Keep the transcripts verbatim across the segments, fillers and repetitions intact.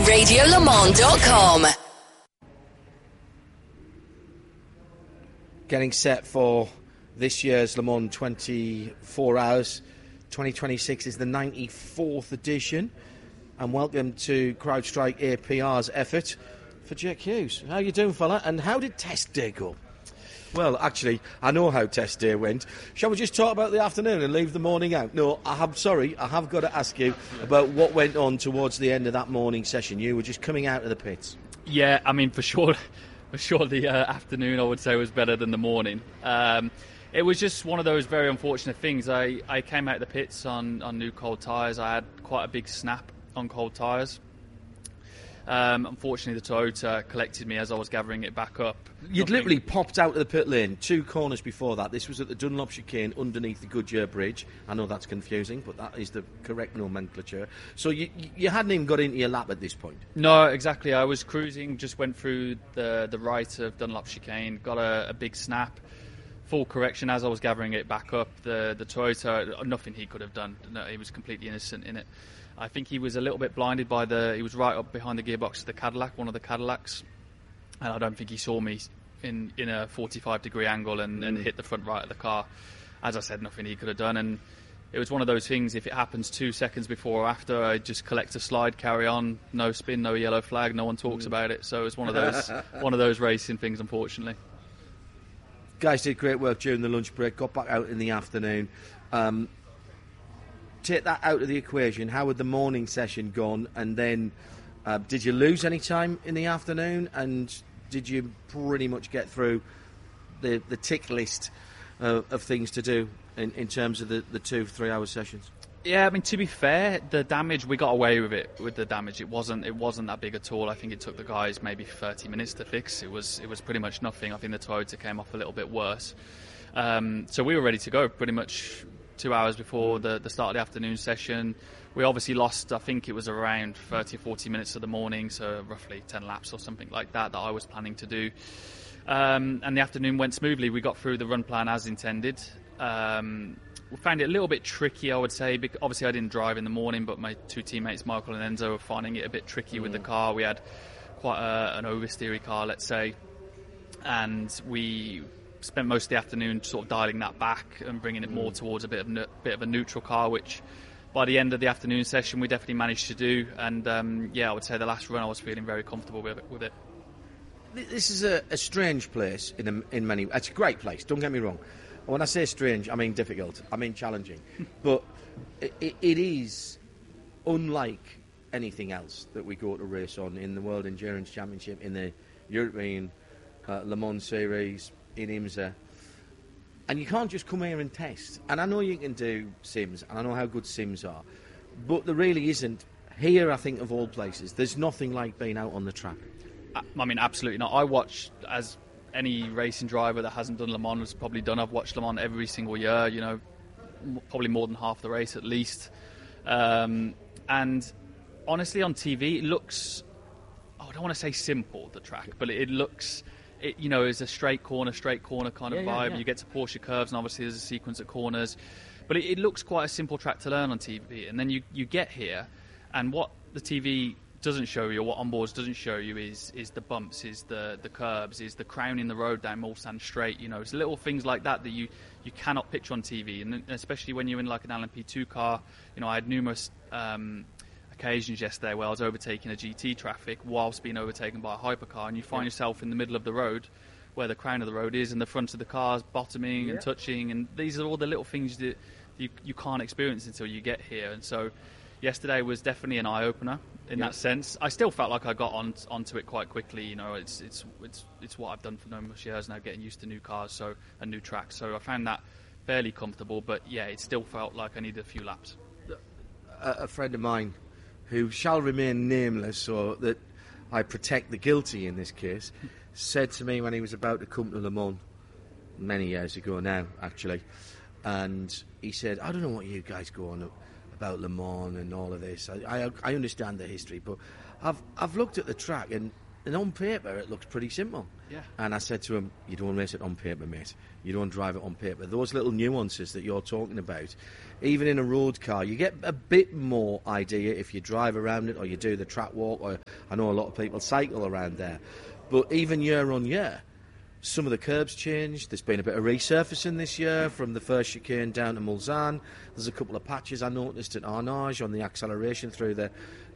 radio le mans dot com. Getting set for this year's Le Mans twenty-four hours. twenty twenty-six is the ninety-fourth edition. And welcome to CrowdStrike A P R's effort for Jake Hughes. How you doing, fella? And how did test day go? Well, actually, I know how test day went. Shall we just talk about the afternoon and leave the morning out? No, I have, sorry, I have got to ask you about what went on towards the end of that morning session. You were just coming out of the pits. Yeah, I mean, for sure, for sure the uh, afternoon, I would say, was better than the morning. Um, it was just one of those very unfortunate things. I, I came out of the pits on, on new cold tyres. I had quite a big snap on cold tyres. Um, unfortunately, the Toyota collected me as I was gathering it back up. You'd Nothing. literally popped out of the pit lane two corners before that. This was at the Dunlop chicane underneath the Goodyear Bridge. I know that's confusing, but that is the correct nomenclature. So you you hadn't even got into your lap at this point? No, exactly. I was cruising, just went through the, the right of Dunlop chicane, got a, a big snap. Full correction as I was gathering it back up. The, the Toyota, nothing he could have done. No, he was completely innocent in it. I think he was a little bit blinded by the... He was right up behind the gearbox of the Cadillac, one of the Cadillacs. And I don't think he saw me in, in a forty-five degree angle and, and hit the front right of the car. As I said, nothing he could have done. And it was one of those things, if it happens two seconds before or after, I just collect a slide, carry on, no spin, no yellow flag, no one talks about it. So it was one of those one of those racing things, unfortunately. Guys did great work during the lunch break, got back out in the afternoon. Um, take that out of the equation, how had the morning session gone? And then uh, did you lose any time in the afternoon? And did you pretty much get through the, the tick list uh, of things to do in, in terms of the, the two, three hour sessions? Yeah, I mean, to be fair, the damage, we got away with it, with the damage. It wasn't it wasn't that big at all. I think it took the guys maybe thirty minutes to fix. It was it was pretty much nothing. I think the Toyota came off a little bit worse. Um, so we were ready to go pretty much two hours before the, the start of the afternoon session. We obviously lost, I think it was around thirty or forty minutes of the morning, so roughly ten laps or something like that that I was planning to do. Um, and the afternoon went smoothly. We got through the run plan as intended. Um, we found it a little bit tricky, I would say. Because obviously, I didn't drive in the morning, but my two teammates, Michael and Enzo, were finding it a bit tricky mm. with the car. We had quite a, an oversteery car, let's say, and we spent most of the afternoon sort of dialing that back and bringing it more towards a bit of ne- bit of a neutral car, which by the end of the afternoon session we definitely managed to do. And um, yeah, I would say the last run I was feeling very comfortable with it. With it. This is a, a strange place in a, in many. It's a great place. Don't get me wrong. When I say strange, I mean difficult. I mean challenging. But it, it, it is unlike anything else that we go to race on in the World Endurance Championship, in the European uh, Le Mans Series, in IMSA. And you can't just come here and test. And I know you can do sims, and I know how good sims are, but there really isn't. Here, I think, of all places, there's nothing like being out on the track. I mean, absolutely not. I watch, as any racing driver that hasn't done Le Mans has probably done, I've watched Le Mans every single year, you know, probably more than half the race at least. Um, and honestly, on T V, it looks, oh, I don't want to say simple, the track, but it, it looks... It, you know, it's a straight corner, straight corner kind of yeah, vibe. Yeah, yeah. You get to Porsche curves, and obviously there's a sequence of corners. But it, it looks quite a simple track to learn on T V. And then you, you get here, and what the T V doesn't show you, or what onboards doesn't show you, is is the bumps, is the, the curbs, is the crowning the road down Mulsanne Straight. You know, it's little things like that that you, you cannot picture on T V. And especially when you're in like an L M P two car. You know, I had numerous... Um, occasions yesterday where I was overtaking a G T traffic whilst being overtaken by a hypercar, and you find yeah. yourself in the middle of the road where the crown of the road is and the front of the car's bottoming yeah. and touching, and these are all the little things that you, you can't experience until you get here. And so yesterday was definitely an eye-opener in yeah. that sense. I still felt like I got on onto it quite quickly. You know, it's it's it's it's what I've done for numerous years now, getting used to new cars, so and new tracks. So I found that fairly comfortable, but yeah, it still felt like I needed a few laps. A, a friend of mine, who shall remain nameless so that I protect the guilty in this case, said to me when he was about to come to Le Mans, many years ago now, actually, and he said, I don't know what you guys go on about Le Mans and all of this. I, I, I understand the history, but I've I've looked at the track, and and on paper it looks pretty simple. Yeah. And I said to him, you don't race it on paper, mate. You don't drive it on paper. Those little nuances that you're talking about, even in a road car, you get a bit more idea if you drive around it or you do the track walk, or I know a lot of people cycle around there. But even year on year, some of the curbs changed. There's been a bit of resurfacing this year from the first chicane down to Mulsanne. There's a couple of patches I noticed at Arnage on the acceleration through the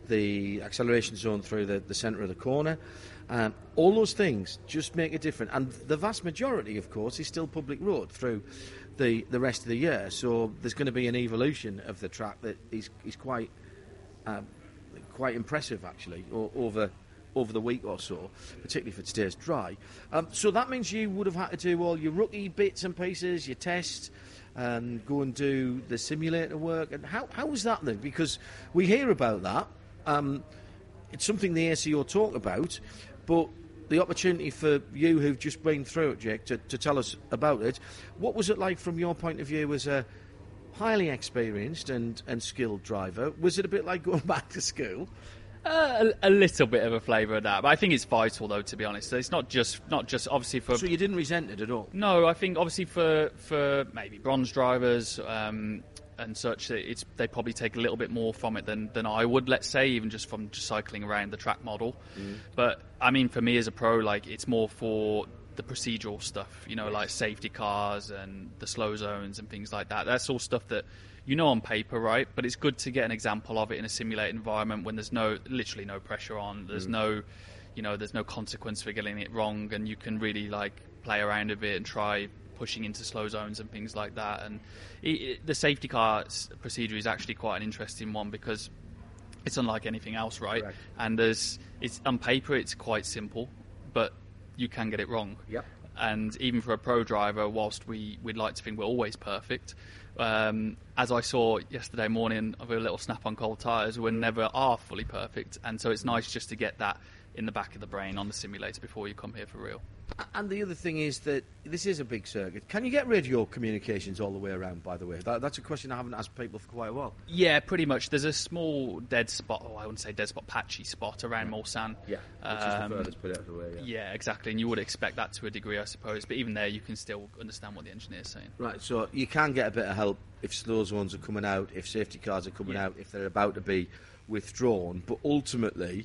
the acceleration zone through the, the centre of the corner. Um, all those things just make a difference. And the vast majority, of course, is still public road through the, the rest of the year. So there's going to be an evolution of the track that is, is quite um, quite impressive, actually, o- over over the week or so, particularly if it stays dry. Um, so that means you would have had to do all your rookie bits and pieces, your tests, and go and do the simulator work. And how how was that then? Because we hear about that. Um, it's something the A C O talk about, but the opportunity for you who've just been through it, Jake, to, to tell us about it. What was it like from your point of view as a highly experienced and, and skilled driver? Was it a bit like going back to school? Uh, a, a little bit of a flavour of that, but I think it's vital, though, to be honest. It's not just not just obviously for. So you didn't resent it at all? No, I think obviously for for maybe bronze drivers um, and such, it's they probably take a little bit more from it than, than I would. Let's say even just from just cycling around the track model. Mm. But I mean, for me as a pro, like it's more for the procedural stuff, you know, like safety cars and the slow zones and things like that. That's all stuff that. You know on paper, right? But it's good to get an example of it in a simulated environment when there's no, literally no pressure on. There's mm. no, you know, there's no consequence for getting it wrong, and you can really like play around a bit and try pushing into slow zones and things like that. And it, it, the safety car procedure is actually quite an interesting one because it's unlike anything else, right? Correct. And there's, it's on paper, it's quite simple, but you can get it wrong. Yep. And even for a pro driver, whilst we, we'd like to think we're always perfect, um, as I saw yesterday morning of a little snap on cold tyres, we never are fully perfect. And so it's nice just to get that in the back of the brain on the simulator before you come here for real. And the other thing is that this is a big circuit. Can you get radio communications all the way around, by the way? That, that's a question I haven't asked people for quite a while. Yeah, pretty much. There's a small dead spot, oh, I wouldn't say dead spot, patchy spot around yeah. Mulsanne. Yeah, which um, is the furthest put out of the way. Yeah. yeah, exactly. And you would expect that to a degree, I suppose. But even there, you can still understand what the engineer's saying. Right, so you can get a bit of help if slow zones are coming out, if safety cars are coming yeah. out, if they're about to be withdrawn. But ultimately,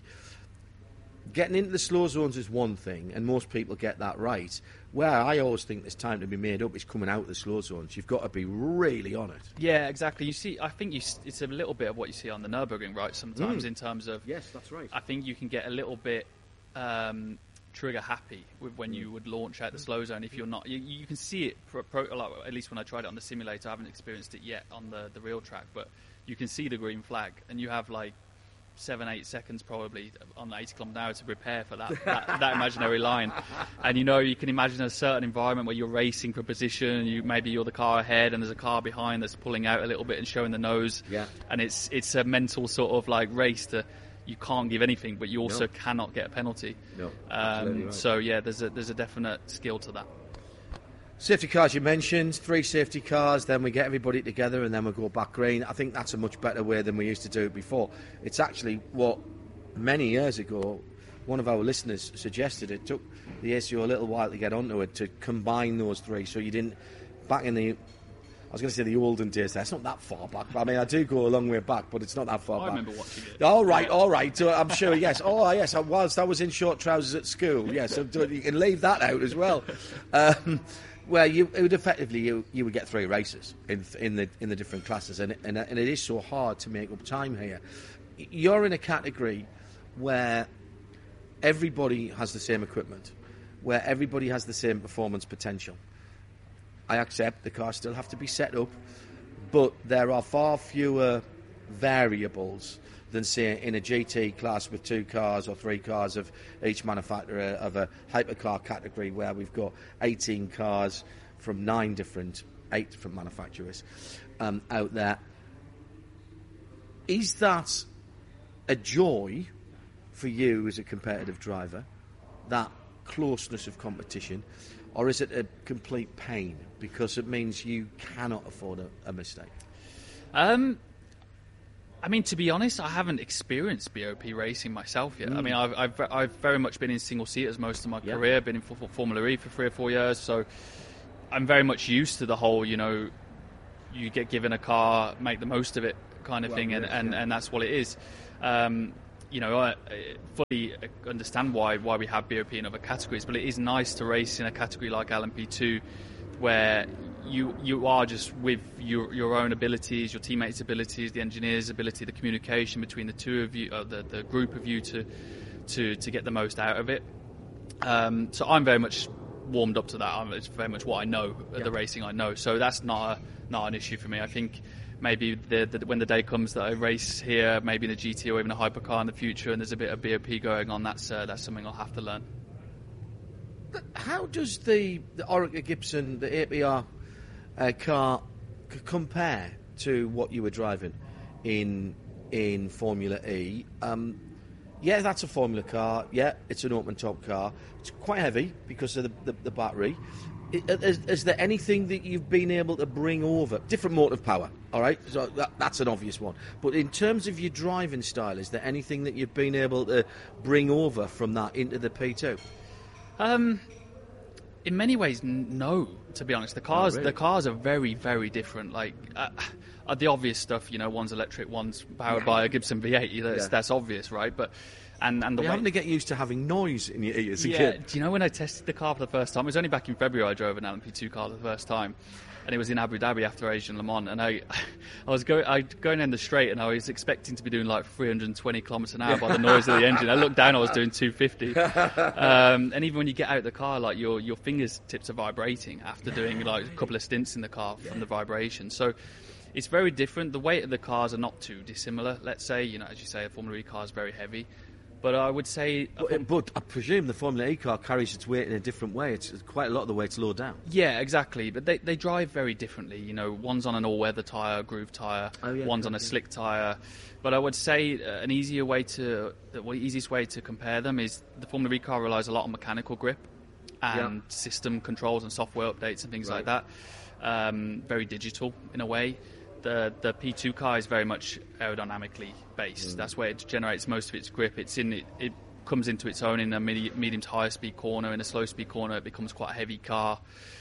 getting into the slow zones is one thing, and most people get that right. Where I always think there's time to be made up is coming out of the slow zones. You've got to be really on it. Yeah, exactly. You see, I think you, it's a little bit of what you see on the Nürburgring, right? Sometimes mm. in terms of yes, that's right. I think you can get a little bit um, trigger happy with when mm. you would launch out the slow zone if you're not. You, you can see it. Pro, pro, like, at least when I tried it on the simulator, I haven't experienced it yet on the the real track, but you can see the green flag, and you have like. seven, eight seconds probably on eighty kilometres an hour to prepare for that, that, that imaginary line. And you know, you can imagine a certain environment where you're racing for position, you maybe you're the car ahead and there's a car behind that's pulling out a little bit and showing the nose. Yeah. And it's it's a mental sort of like race to, you can't give anything, but you also no. cannot get a penalty. No, um, right. So yeah, there's a, there's a definite skill to that. Safety cars you mentioned, three safety cars, then we get everybody together and then we go back green. I think that's a much better way than we used to do it before. It's actually what many years ago one of our listeners suggested. It took the A C O a little while to get onto it, to combine those three, so you didn't, back in the, I was going to say the olden days, that's not that far back. I mean, I do go a long way back, but it's not that far I back. I remember watching it. All right, all right, so I'm sure, yes. Oh, yes, whilst I was in short trousers at school, yes, so you can leave that out as well. Um, Well, you, it would effectively you, you would get three races in in the in the different classes, and and and it is so hard to make up time here. You're in a category where everybody has the same equipment, where everybody has the same performance potential. I accept the cars still have to be set up, but there are far fewer variables than, say, in a G T class with two cars or three cars of each manufacturer, of a hypercar category where we've got eighteen cars from nine different, eight different manufacturers um, out there. Is that a joy for you as a competitive driver, that closeness of competition, or is it a complete pain because it means you cannot afford a, a mistake? Um... I mean, to be honest, I haven't experienced B O P racing myself yet. Mm. I mean, I've, I've I've very much been in single seaters most of my yeah. career. Been in for, for Formula E for three or four years, so I'm very much used to the whole, you know, you get given a car, make the most of it kind of well, thing, yes, and, and, yeah. and that's what it is. Um, you know, I, I fully understand why why we have B O P in other categories, but it is nice to race in a category like L M P two, where you you are just with your your own abilities, your teammates' abilities, the engineers' ability, the communication between the two of you, uh, the the group of you to to to get the most out of it. Um, so I'm very much warmed up to that. I'm, it's very much what I know, yeah. the racing I know. So that's not a, not an issue for me. I think maybe the, the, when the day comes that I race here, maybe in a G T or even a hypercar in the future, and there's a bit of B O P going on, that's uh, that's something I'll have to learn. How does the the Oreca Gibson, the A P R uh, car c- compare to what you were driving in in Formula E? Um, yeah, that's a Formula car. Yeah, it's an open top car. It's quite heavy because of the, the, the battery. Is, is there anything that you've been able to bring over? Different motive power, all right? So that, that's an obvious one. But in terms of your driving style, is there anything that you've been able to bring over from that into the P two? Um, in many ways, n- no. To be honest, the cars oh, really? the cars are very, very different. Like uh, uh, the obvious stuff, you know, one's electric, one's powered yeah. by a Gibson V eight. That's, yeah. that's obvious, right? But and and the You're way having to get used to having noise in your ears. Yeah. Again. Do you know when I tested the car for the first time? It was only back in February. I drove an L M P two car for the first time. And it was in Abu Dhabi after Asian Le Mans, and I, I was going, I going down the straight, and I was expecting to be doing like three hundred twenty kilometers an hour by the noise of the engine. I looked down, I was doing two fifty, um, and even when you get out of the car, like your your fingertips are vibrating after doing like a couple of stints in the car from the vibration. So it's very different. The weight of the cars are not too dissimilar. Let's say, you know, as you say, a Formula E car is very heavy. But I would say... But, but I presume the Formula E car carries its weight in a different way. It's quite a lot of the weight's low down. Yeah, exactly. But they, they drive very differently. You know, one's on an all-weather tyre, groove tyre. Oh, yeah, one's on a slick tyre. But I would say uh, an easier way to... The easiest way to compare them is the Formula E car relies a lot on mechanical grip and yeah. system controls and software updates and things right. like that. Um, very digital in a way. The the P two car is very much aerodynamically based. Mm. That's where it generates most of its grip. It's in it, it comes into its own in a medium, medium to higher speed corner. In a slow speed corner, it becomes quite a heavy car.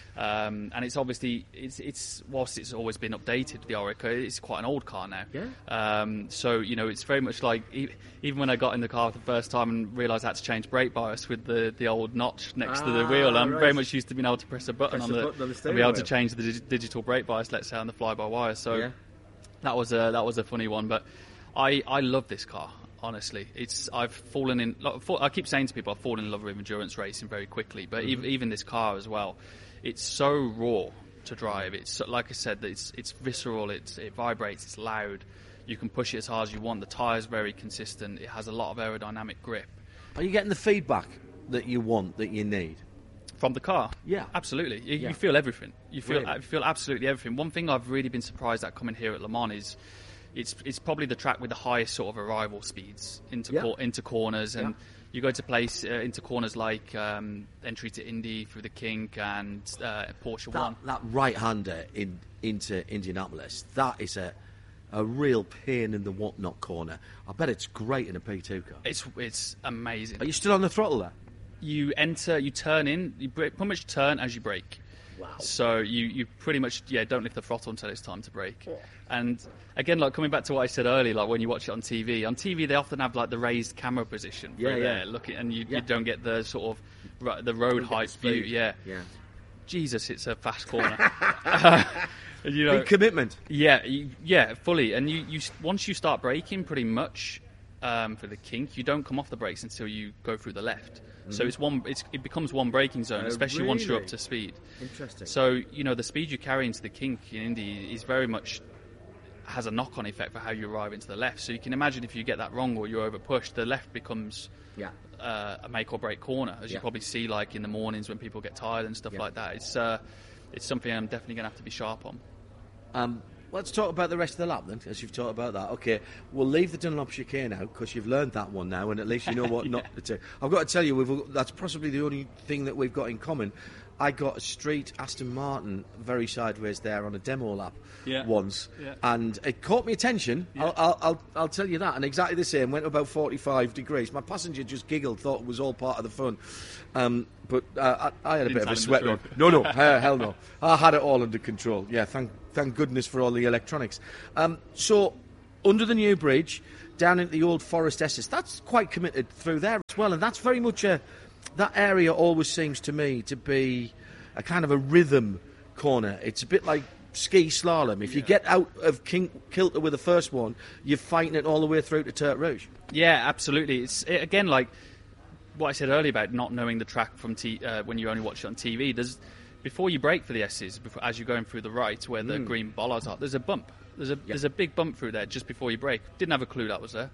Um, and it's obviously it's it's whilst it's always been updated, the Oreca, it's quite an old car now. Yeah. Um, so you know, it's very much like even when I got in the car for the first time and realised I had to change brake bias with the, the old notch next ah, to the wheel. I'm right. very much used to being able to press a button press on the, button on the and be able wheel. to change the dig- digital brake bias. Let's say on the fly by wire. So yeah. that was a that was a funny one, but I I love this car. Honestly, it's I've fallen in. I keep saying to people, I've fallen in love with endurance racing very quickly. But mm-hmm. even, even this car as well, it's so raw to drive. It's like I said, it's it's visceral. It's it vibrates. It's loud. You can push it as hard as you want. The tyre's very consistent. It has a lot of aerodynamic grip. Are you getting the feedback that you want, that you need from the car? Yeah, absolutely. You, yeah. you feel everything. You feel really? you feel absolutely everything. One thing I've really been surprised at coming here at Le Mans is. It's it's probably the track with the highest sort of arrival speeds into yeah. cor- into corners, and yeah. you go to place uh, into corners like um, entry to Indy through the Kink and uh, Porsche that, One. That right-hander in into Indianapolis, that is a a real pain in the whatnot corner. I bet it's great in a P two car. It's it's amazing. Are you still on the throttle there? You enter, you turn in, you pretty much turn as you brake. Wow. So you, you pretty much yeah don't lift the throttle until it's time to brake. Yeah. And again, like coming back to what I said earlier, like when you watch it on T V, on T V they often have like the raised camera position. Yeah, yeah. There, looking, and you, yeah. you don't get the sort of the road height view. Yeah. Yeah. Jesus, it's a fast corner. uh, you know, big commitment. Yeah, you, yeah, fully. And you, you once you start braking, pretty much um, for the Kink, you don't come off the brakes until you go through the left. So it's one. It's, it becomes one braking zone, oh, especially really? once you're up to speed. Interesting. So you know the speed you carry into the Kink in Indy is very much has a knock-on effect for how you arrive into the left. So you can imagine if you get that wrong or you're over pushed, the left becomes yeah. uh, a make or break corner, as yeah. you probably see like in the mornings when people get tired and stuff yeah. like that. It's uh, it's something I'm definitely going to have to be sharp on. Um, Let's talk about the rest of the lap then, as you've talked about that. Okay, we'll leave the Dunlop chicane out because you've learned that one now, and at least you know what yeah. not to do. I've got to tell you, we've, that's possibly the only thing that we've got in common. I got a street Aston Martin very sideways there on a demo lap Yeah. once, Yeah. and it caught me attention. Yeah. I'll, I'll, I'll, I'll tell you that. And exactly the same. Went about forty-five degrees. My passenger just giggled, thought it was all part of the fun. Um, but uh, I, I had a Didn't bit of tell a him sweat the on. truth. No, no, hell, hell no. I had it all under control. Yeah, thank, thank goodness for all the electronics. Um, so under the new bridge, down into the old Forest Esses, that's quite committed through there as well, and that's very much a. That area always seems to me to be a kind of a rhythm corner. It's a bit like ski slalom. If you Yeah. get out of king- kilter with the first one, you're fighting it all the way through to Tertre Rouge. Yeah, absolutely. It's it, again like what I said earlier about not knowing the track from t- uh, when you only watch it on T V. There's before you brake for the S's, before, as you're going through the right where the green bollards are, there's a bump. There's a there's a big bump through there just before you brake. Didn't have a clue that was there.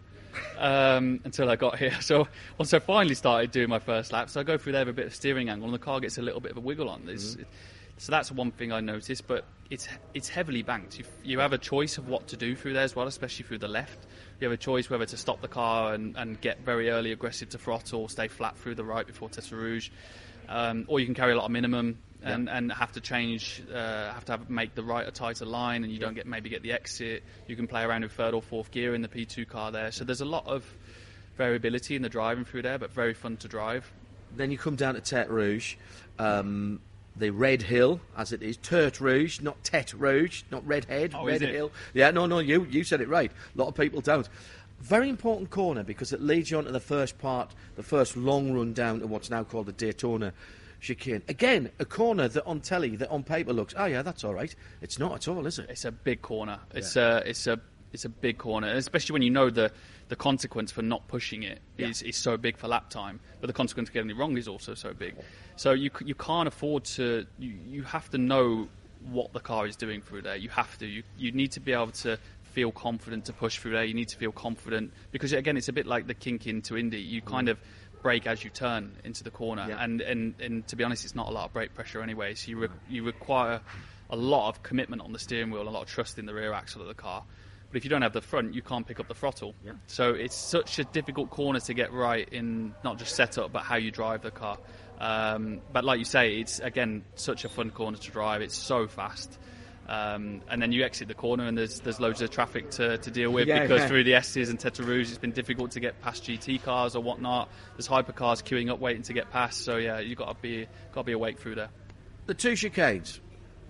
Um, until I got here. So once I finally started doing my first lap, so I go through there with a bit of steering angle, and the car gets a little bit of a wiggle on this. Mm-hmm. So that's one thing I noticed. But it's it's heavily banked. You, you have a choice of what to do through there as well, especially through the left. You have a choice whether to stop the car and, and get very early aggressive to throttle, stay flat through the right before Tertre Rouge, um, or you can carry a lot of minimum. And, yeah. and have to change, uh, have to have, make the right a tighter line, and you yeah. don't get maybe get the exit. You can play around with third or fourth gear in the P two car there. So there's a lot of variability in the driving through there, but very fun to drive. Then you come down to Tertre Rouge, um, the Red Hill, as it is, Tertre Rouge, not Tete Rouge, not Redhead, oh, Red Hill. Yeah, no, no, you you said it right. A lot of people don't. Very important corner because it leads you on to the first part, the first long run down to what's now called the Daytona chicane. Again, a corner that on telly, that on paper looks, oh yeah, that's all right. It's not at all, is it? It's a big corner. It's yeah. a, it's a, it's a big corner, especially when you know the, the consequence for not pushing it yeah. is, is so big for lap time, but the consequence of getting it wrong is also so big. So you you can't afford to. You, you have to know what the car is doing through there. You have to. You you need to be able to feel confident to push through there. You need to feel confident because again, it's a bit like the kink into Indy. You kind mm. of brake as you turn into the corner, yeah. and, and and to be honest, it's not a lot of brake pressure anyway. So you re- you require a lot of commitment on the steering wheel, a lot of trust in the rear axle of the car. But if you don't have the front, you can't pick up the throttle. Yeah. So it's such a difficult corner to get right in not just setup, but how you drive the car. Um, but like you say, it's again such a fun corner to drive. It's so fast. Um, and then you exit the corner and there's there's loads of traffic to, to deal with yeah, because yeah. through the S's and Tertre Rouge it's been difficult to get past G T cars or whatnot. There's hypercars queuing up waiting to get past. So yeah, you've got to be got to be awake through there. The two chicanes.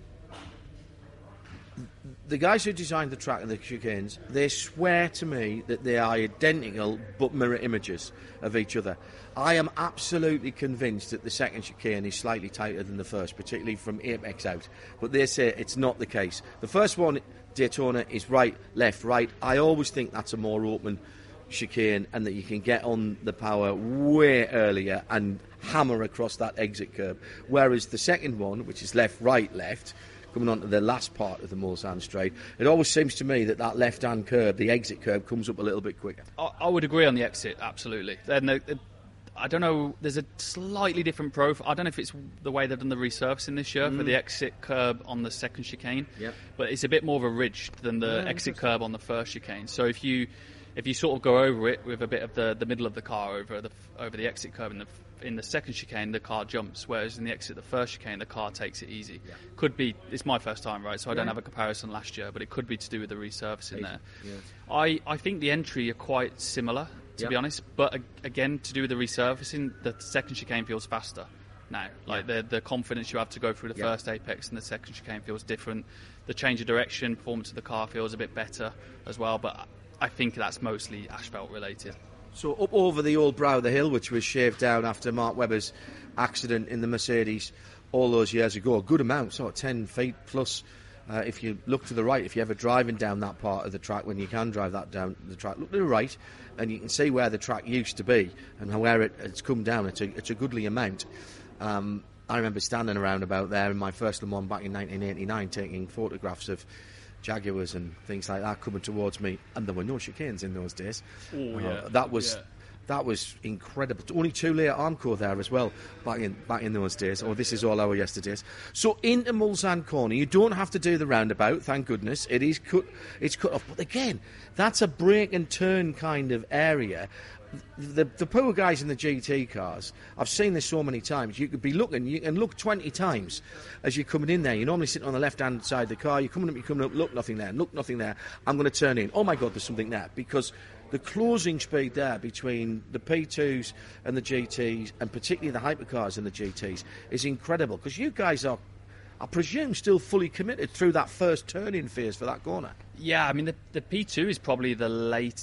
The guys who designed the track and the chicanes, they swear to me that they are identical but mirror images of each other. I am absolutely convinced that the second chicane is slightly tighter than the first, particularly from apex out. But they say it's not the case. The first one, Daytona, is right, left, right. I always think that's a more open chicane and that you can get on the power way earlier and hammer across that exit curb. Whereas the second one, which is left, right, left, coming on to the last part of the Mulsanne straight, it always seems to me that that left-hand curb, the exit curb, comes up a little bit quicker. I, I would agree on the exit, absolutely. And the, the, I don't know, there's a slightly different profile. I don't know if it's the way they've done the resurfacing this year mm. for the exit curb on the second chicane, yep. but it's a bit more of a ridge than the yeah, exit curb on the first chicane. So if you if you sort of go over it with a bit of the, the middle of the car over the over the exit curb in the in the second chicane, the car jumps, whereas in the exit the first chicane, the car takes it easy. Yeah. Could be, it's my first time, right, so I yeah. don't have a comparison last year, but it could be to do with the resurfacing there. Yeah. I, I think the entry are quite similar, to yeah. be honest, but again, to do with the resurfacing, the second chicane feels faster now. Like yeah. the the confidence you have to go through the yeah. first apex and the second chicane feels different. The change of direction, performance of the car feels a bit better as well, but I think that's mostly asphalt related. So up over the old brow of the hill, which was shaved down after Mark Webber's accident in the Mercedes all those years ago, a good amount, sort of ten feet plus. Uh, if you look to the right, if you're ever driving down that part of the track, when you can drive that down the track, look to the right, and you can see where the track used to be and where it, it's come down. It's a, it's a goodly amount. Um, I remember standing around about there in my first Le Mans back in nineteen eighty-nine, taking photographs of Jaguars and things like that coming towards me, and there were no chicanes in those days. Oh, uh, yeah. That was yeah. that was incredible. Only two layer Armco there as well back in back in those days. Oh, this is all our yesterdays. So into Mulsanne Corner, you don't have to do the roundabout. Thank goodness, it is cut. It's cut off. But again, that's a break and turn kind of area. the the poor guys in the G T cars, I've seen this so many times. You could be looking, you can look twenty times as you're coming in there. You're normally sitting on the left-hand side of the car. You're coming up, you're coming up, look, nothing there, look, nothing there. I'm going to turn in. Oh, my God, there's something there. Because the closing speed there between the P twos and the G Ts, and particularly the hypercars and the G Ts, is incredible. Because you guys are, I presume, still fully committed through that first turn-in phase for that corner. Yeah, I mean, the, the P two is probably the late...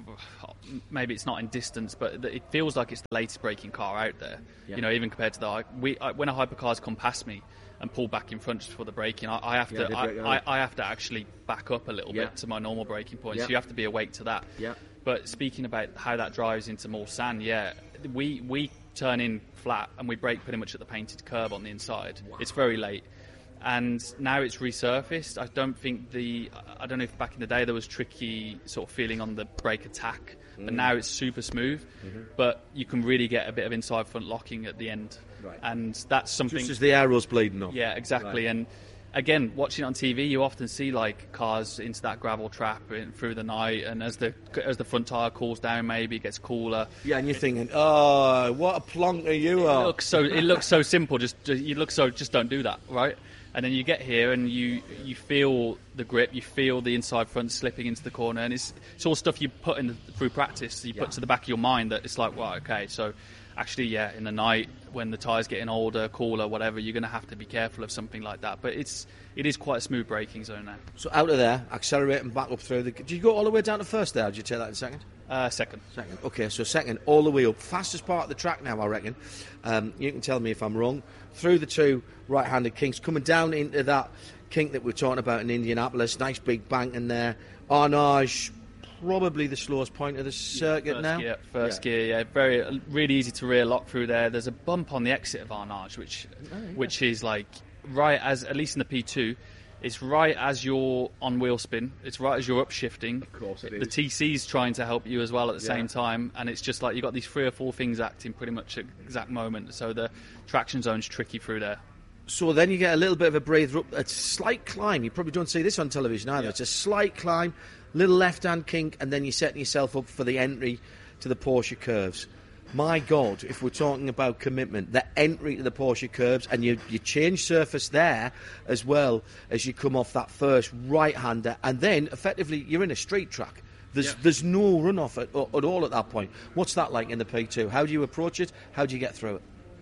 Maybe it's not in distance, but it feels like it's the latest braking car out there. Yeah. You know, even compared to the... We, I, when a hypercar's come past me and pull back in front for the braking, I, I have to yeah, I, I, I have to actually back up a little yeah. bit to my normal braking point, yeah. so you have to be awake to that. Yeah. But speaking about how that drives into more sand, yeah, we, we turn in flat and we brake pretty much at the painted curb on the inside. Wow. It's very late. And now it's resurfaced. I don't think the... I don't know if back in the day there was tricky sort of feeling on the brake attack, mm. but now it's super smooth. Mm-hmm. But you can really get a bit of inside front locking at the end. Right. And that's something... Just as the arrow's bleeding off. Yeah, exactly. Right. And again, watching it on T V, you often see like cars into that gravel trap in, through the night, and as the as the front tyre cools down, maybe it gets cooler. Yeah, and you're thinking, oh, what a plonker you it are. Looks so, it looks so simple. Just you look so... Just don't do that, right? And then you get here and you, you feel the grip, you feel the inside front slipping into the corner, and it's, it's all stuff you put in the, through practice, you yeah. put to the back of your mind that it's like, well, okay, so actually, yeah, in the night, when the tyre's getting older, cooler, whatever, you're going to have to be careful of something like that. But it's it is quite a smooth braking zone now. So out of there, accelerate and back up through the... Did you go all the way down to first there, or did you take that in second? Uh, second. Second. Okay, so second, all the way up. Fastest part of the track now, I reckon. Um, you can tell me if I'm wrong. Through the two right-handed kinks, coming down into that kink that we we're talking about in Indianapolis. Nice big bank in there. Arnage, probably the slowest point of the circuit first now. Gear, first yeah. gear, yeah. Very, really easy to rear lock through there. There's a bump on the exit of Arnage, which, oh, yeah. which is like right as, at least in the P two, it's right as you're on wheel spin. It's right as you're upshifting. Of course it is. The T C's trying to help you as well at the yeah. same time, and it's just like you've got these three or four things acting pretty much at the exact moment. So the traction zone's tricky through there. So then you get a little bit of a breather up, a slight climb. You probably don't see this on television either. Yeah. It's a slight climb, little left-hand kink, and then you're setting yourself up for the entry to the Porsche curves. My God, if we're talking about commitment, the entry to the Porsche curves, and you, you change surface there as well as you come off that first right-hander, and then effectively you're in a straight track. There's yeah. there's no runoff at, at all at that point. What's that like in the P two? How do you approach it? How do you get through it?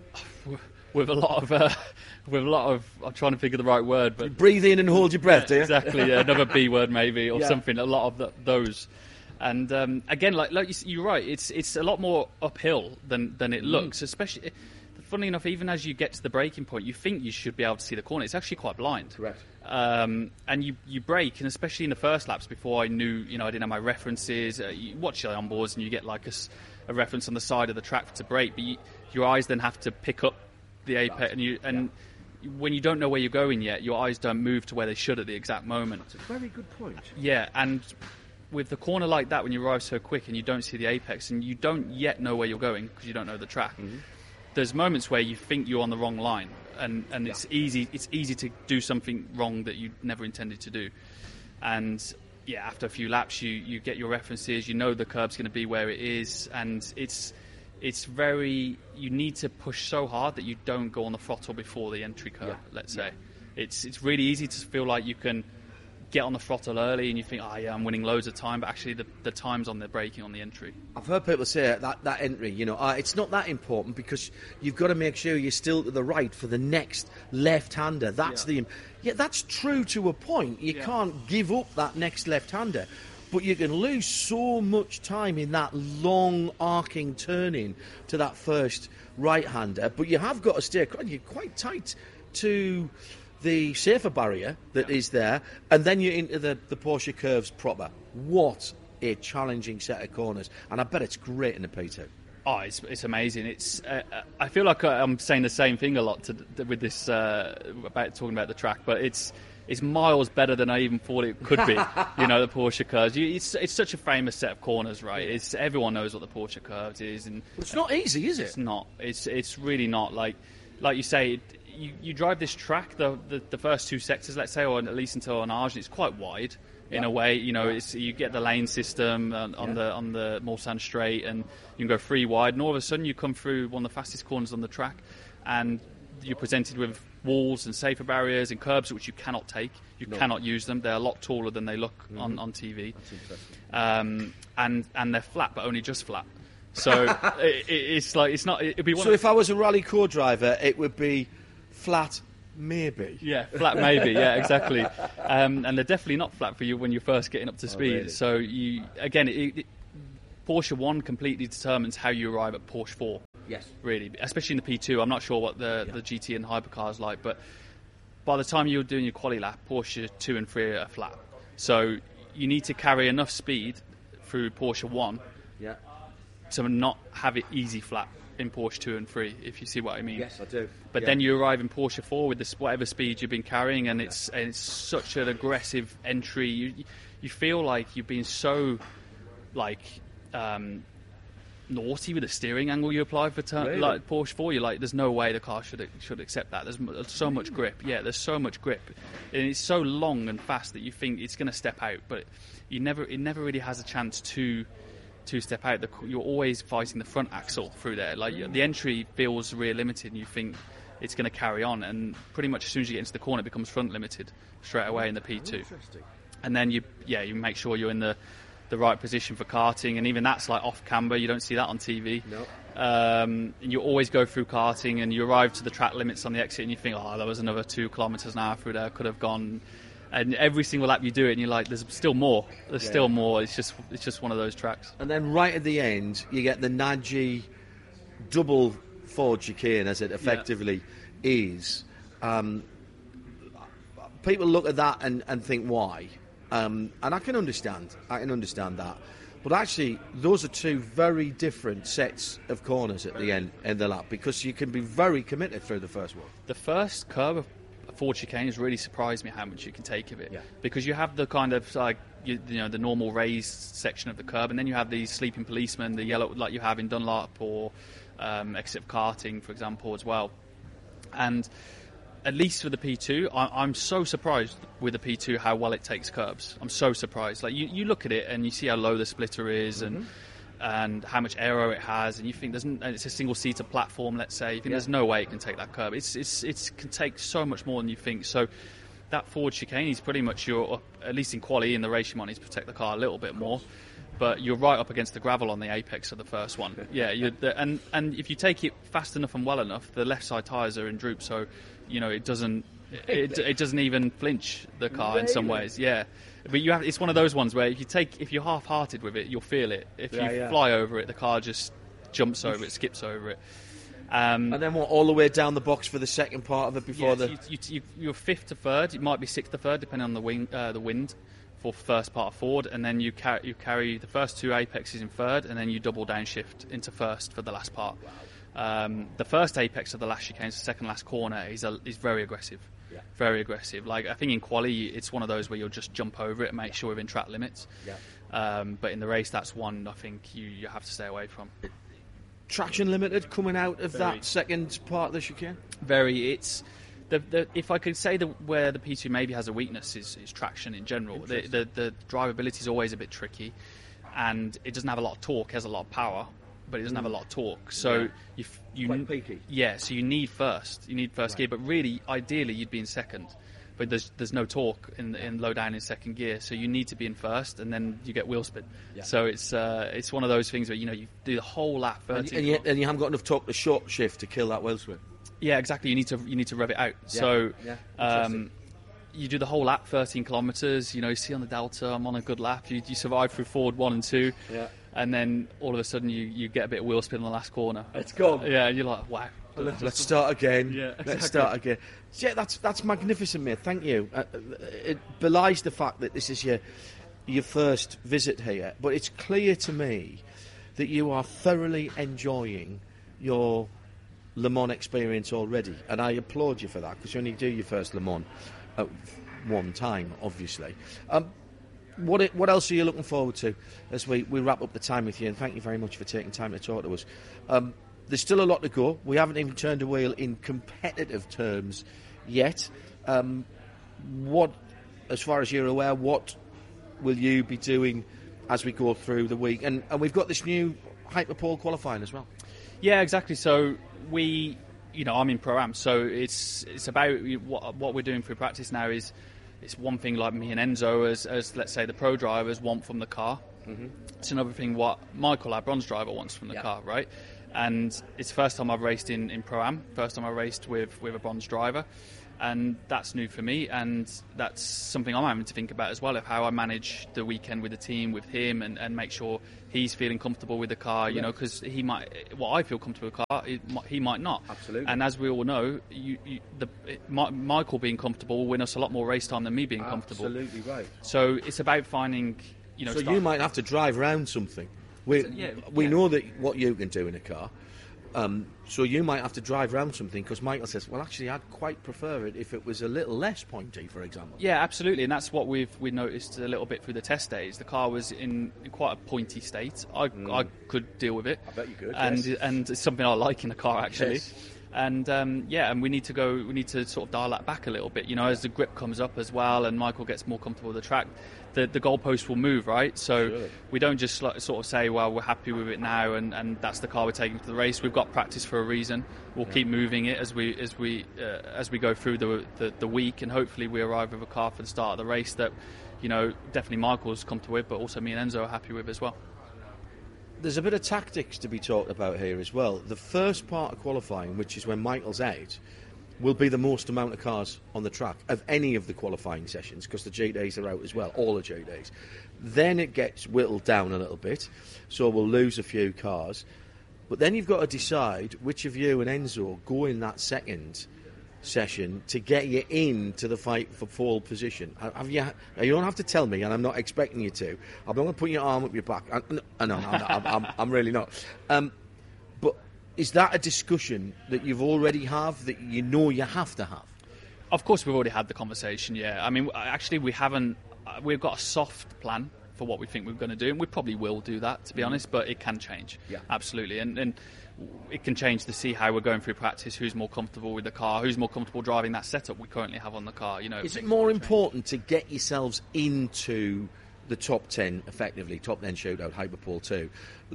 With a lot of, uh, with a lot of, I'm trying to figure the right word, but you breathe in and hold your breath, yeah, do you? Exactly, yeah, another B word maybe, or yeah. something. A lot of the, those. And um, again, like like you, you're right, it's it's a lot more uphill than, than it mm. looks. Especially, funnily enough, even as you get to the braking point, you think you should be able to see the corner. It's actually quite blind. Correct. Um, and you you brake, and especially in the first laps, before I knew, you know, I didn't have my references. Uh, you watch the onboards, and you get like a, a reference on the side of the track to brake, but you, your eyes then have to pick up the apex, and you and. Yeah. When you don't know where you're going yet, your eyes don't move to where they should at the exact moment. That's a very good point. Yeah, and with the corner like that, when you arrive so quick and you don't see the apex and you don't yet know where you're going because you don't know the track, mm-hmm. there's moments where you think you're on the wrong line, and, and yeah. it's easy it's easy to do something wrong that you never intended to do. And yeah, after a few laps, you, you get your references, you know the curb's going to be where it is, and it's it's very, you need to push so hard that you don't go on the throttle before the entry curve, yeah. let's say. Yeah. It's it's really easy to feel like you can get on the throttle early and you think, oh yeah, I'm winning loads of time, but actually the, the time's on the braking on the entry. I've heard people say that, that entry, you know, uh, it's not that important because you've got to make sure you're still to the right for the next left-hander. That's yeah. the... Yeah, that's true to a point. You yeah. can't give up that next left-hander. But you can lose so much time in that long arcing turning to that first right-hander. But you have got to stay you're quite tight to the safer barrier that yeah. is there, and then you're into the, the Porsche curves proper. What a challenging set of corners. And I bet it's great in the P two. Oh, it's it's amazing. It's uh, I feel like I'm saying the same thing a lot to, with this uh, about talking about the track, but it's it's miles better than I even thought it could be. You know, the Porsche curves. You, it's it's such a famous set of corners, right? It's everyone knows what the Porsche curves is, and it's not easy, is it? It's not. It's it's really not. Like like you say, you, you drive this track, the, the the first two sectors, let's say, or at least until Arnage, it's quite wide. in Yeah. a way. You know, it's, you get the lane system on, on Yeah. the on the Mulsanne Straight, and you can go three wide, and all of a sudden you come through one of the fastest corners on the track, and you're presented with walls and safer barriers and curbs which you cannot take. You No. cannot use them. They're a lot taller than they look Mm-hmm. on, on T V. That's interesting. Um, and and they're flat, but only just flat. So it, it, it's like it's not. It'd be one So of, if I was a rally core driver, it would be flat, maybe. yeah, flat maybe. Yeah, exactly. Um, and they're definitely not flat for you when you're first getting up to speed. really? So you again, it, it, Porsche one completely determines how you arrive at Porsche four. Yes. Really, especially in the P two. I'm not sure what the Yeah. the G T and hypercars like, but by the time you're doing your quali lap, Porsche two and three are flat. So you need to carry enough speed through Porsche one Yeah. to not have it easy flat in Porsche two and three, if you see what I mean. Yes, I do. But Yeah. then you arrive in Porsche four with this whatever speed you've been carrying, and it's and it's such an aggressive entry. You you feel like you've been so like um, naughty with the steering angle you apply for turn, Really? like Porsche four. You're like, there's no way the car should should accept that. There's m- so much grip. Yeah, there's so much grip, and it's so long and fast that you think it's going to step out, but you never it never really has a chance to. to step out. The, you're always fighting the front axle through there. Like the entry feels rear limited, and you think it's going to carry on. And pretty much as soon as you get into the corner, it becomes front limited straight away in the P two. Interesting. And then you, yeah, you make sure you're in the the right position for karting, and even that's like off camber. You don't see that on T V. No. Um, and you always go through karting, and you arrive to the track limits on the exit, and you think, oh, there was another two kilometres an hour through there. Could have gone. And every single lap you do it, and you're like, there's still more. There's Yeah. still more. It's just it's just one of those tracks. And then right at the end, you get the Nagy double Ford chicane, as it effectively is. Um, people look at that and, and think, why? Um, and I can understand. I can understand that. But actually, those are two very different sets of corners at the end of the lap, because you can be very committed through the first one. The first curve of Ford chicane has really surprised me how much you can take of it. Yeah. Because you have the kind of like you, you know the normal raised section of the curb, and then you have these sleeping policemen, the yellow like you have in Dunlop or um, exit of karting, for example, as well. And at least for the P two, I, I'm so surprised with the P two how well it takes curbs. I'm so surprised. Like you, you look at it and you see how low the splitter is, Mm-hmm. and and how much aero it has, and you think there's n- and it's a single seater platform. Let's say you think Yeah. there's no way it can take that curb. It's it's it's can take so much more than you think. So that forward chicane is pretty much your, at least in quali in the race, you might need to protect the car a little bit more. But you're right up against the gravel on the apex of the first one. Yeah, you're the, and and if you take it fast enough and well enough, the left side tyres are in droop, so you know it doesn't it, it doesn't even flinch the car in some Really? ways. Yeah, but you have it's one of those ones where if you take if you're half-hearted with it, you'll feel it. If Yeah, you yeah. fly over it, the car just jumps over it, skips over it. Um, And then what, all the way down the box for the second part of it before yeah, the... so you, you, you, you're fifth to third. It might be sixth to third, depending on the wing, uh, the wind, for first part of forward. And then you carry you carry the first two apexes in third, and then you double downshift into first for the last part. Um, the first apex of the last chicane, the second last corner, is a, is very aggressive. Yeah. Very aggressive. Like I think in quali, it's one of those where you'll just jump over it and make sure we're in track limits. Yeah. Um, but in the race, that's one I think you, you have to stay away from. Traction limited coming out of Very. that second part of the chicane? Very. It's the, the if I could say the where the P two maybe has a weakness is, is traction in general. The, the the drivability is always a bit tricky, and it doesn't have a lot of torque. It has a lot of power, but it doesn't have a lot of torque. So Yeah. you f- you Quite n- peaky. yeah. So you need first. You need first Right. gear, but really, ideally, you'd be in second. But there's there's no torque in in low down in second gear, so you need to be in first, and then you get wheel spin. Yeah. So it's uh, it's one of those things where you know you do the whole lap. And, thirteen and, you, and you haven't got enough torque to short shift to kill that wheel spin. Yeah, exactly. You need to you need to rev it out. So yeah, um, interesting. you do the whole lap, thirteen kilometres. You know, you see on the Delta, I'm on a good lap. You, you survive through forward one and two, Yeah. and then all of a sudden you, you get a bit of wheel spin on the last corner. It's gone. Yeah, and you're like, wow. Let's, let's start again. Yeah, Let's exactly. start again. Yeah, that's that's magnificent, mate. Thank you. Uh, it belies the fact that this is your your first visit here, but it's clear to me that you are thoroughly enjoying your Le Mans experience already, and I applaud you for that, because you only do your first Le Mans at one time, obviously. Um, what it, what else are you looking forward to as we, we wrap up the time with you? And thank you very much for taking time to talk to us. Um, there's still a lot to go. We haven't even turned a wheel in competitive terms yet. Um, what, as far as you're aware, what will you be doing as we go through the week? And, and we've got this new Hyperpole qualifying as well. Yeah, exactly. So we, you know, I'm in Pro-Am, so it's it's about what, what we're doing through practice now is it's one thing like me and Enzo as, as let's say the pro drivers want from the car. Mm-hmm. It's another thing what Michael, our bronze driver, wants from the yeah. car, right? And it's the first time I've raced in, in Pro-Am, first time I raced with, with a bronze driver. And that's new for me, and that's something I'm having to think about as well, of how I manage the weekend with the team, with him, and, and make sure he's feeling comfortable with the car, you yeah. know, because he might, well, I feel comfortable with the car, he might, he might not. Absolutely. And as we all know, you, you, the, it, my, Michael being comfortable will win us a lot more race time than me being comfortable. Absolutely right. So it's about finding, you know... So start- you might have to drive around something. We, so, yeah, we yeah. know that what you can do in a car. Um, so you might have to drive around something because Michael says, well, actually, I'd quite prefer it if it was a little less pointy, for example. Yeah, absolutely, and that's what we've we noticed a little bit through the test days. The car was in, in quite a pointy state. I, mm. I could deal with it. I bet you could. And yes. and it's something I like in a car actually. Yes. And um, yeah, and we need to go. We need to sort of dial that back a little bit. You know, as the grip comes up as well, and Michael gets more comfortable with the track, the the goalpost will move, right? So sure. we don't just sort of say, well, we're happy with it now, and, and that's the car we're taking to the race. We've got practice for a reason. We'll yeah. keep moving it as we as we uh, as we go through the, the the week, and hopefully we arrive with a car for the start of the race that, you know, definitely Michael's comfortable with, but also me and Enzo are happy with as well. There's a bit of tactics to be talked about here as well. The first part of qualifying, which is when Michael's out, will be the most amount of cars on the track of any of the qualifying sessions, because the G Ds are out as well, all the G Ds. Then it gets whittled down a little bit, so we'll lose a few cars. But then you've got to decide which of you and Enzo go in that second session to get you into the fight for pole position. Have you? You don't have to tell me, and I'm not expecting you to. I'm not going to put your arm up your back. I, no, I'm, not, I'm, I'm, I'm really not. Um, but is that a discussion that you've already have that you know you have to have? Of course, we've already had the conversation. Yeah, I mean, actually, we haven't. We've got a soft plan for what we think we're going to do, and we probably will do that, to be mm. honest. But it can change. Yeah, absolutely, and and. It can change to see how we're going through practice, who's more comfortable with the car, who's more comfortable driving that setup we currently have on the car. You know, is it more important to get yourselves into the top ten, effectively, top ten shootout, Hyperpole two,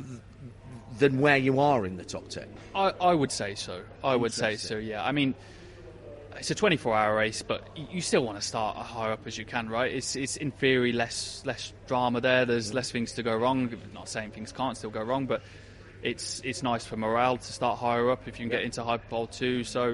than where you are in the top ten? I, I would say so. I would say so, yeah. I mean, it's a twenty-four hour race, but you still want to start as high up as you can, right? It's, it's in theory less less drama there. There's less things to go wrong. Not saying things can't still go wrong, but It's it's nice for morale to start higher up if you can get into Hyperpole two. So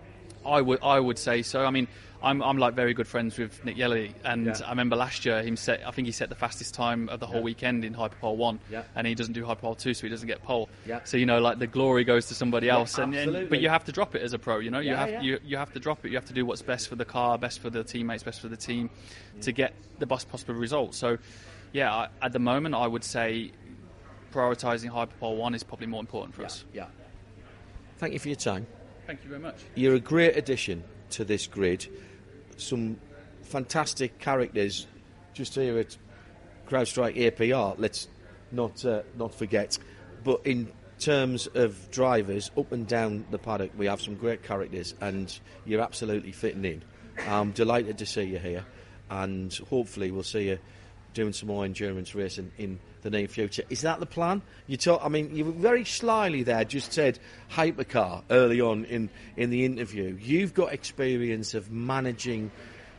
I would I would say so. I mean, I'm I'm like very good friends with Nick Yelly, and yeah. I remember last year him set I think he set the fastest time of the whole yeah. weekend in Hyperpole one, yeah. and he doesn't do Hyperpole two, so he doesn't get pole. Yeah. So you know, like the glory goes to somebody else, yeah, and, and but you have to drop it as a pro. You know, yeah, you have yeah. you you have to drop it. You have to do what's best for the car, best for the teammates, best for the team, mm. to get the best possible result. So yeah, I, at the moment I would say prioritising Hyperpole one is probably more important for yeah, us. Yeah. Thank you for your time. Thank you very much. You're a great addition to this grid. Some fantastic characters just here at CrowdStrike A P R, let's not uh, not forget. But in terms of drivers, up and down the paddock, we have some great characters, and you're absolutely fitting in. I'm delighted to see you here, and hopefully we'll see you doing some more endurance racing in the near future. Is that the plan? You talk, I mean, you very slyly there just said hypercar early on in, in the interview. You've got experience of managing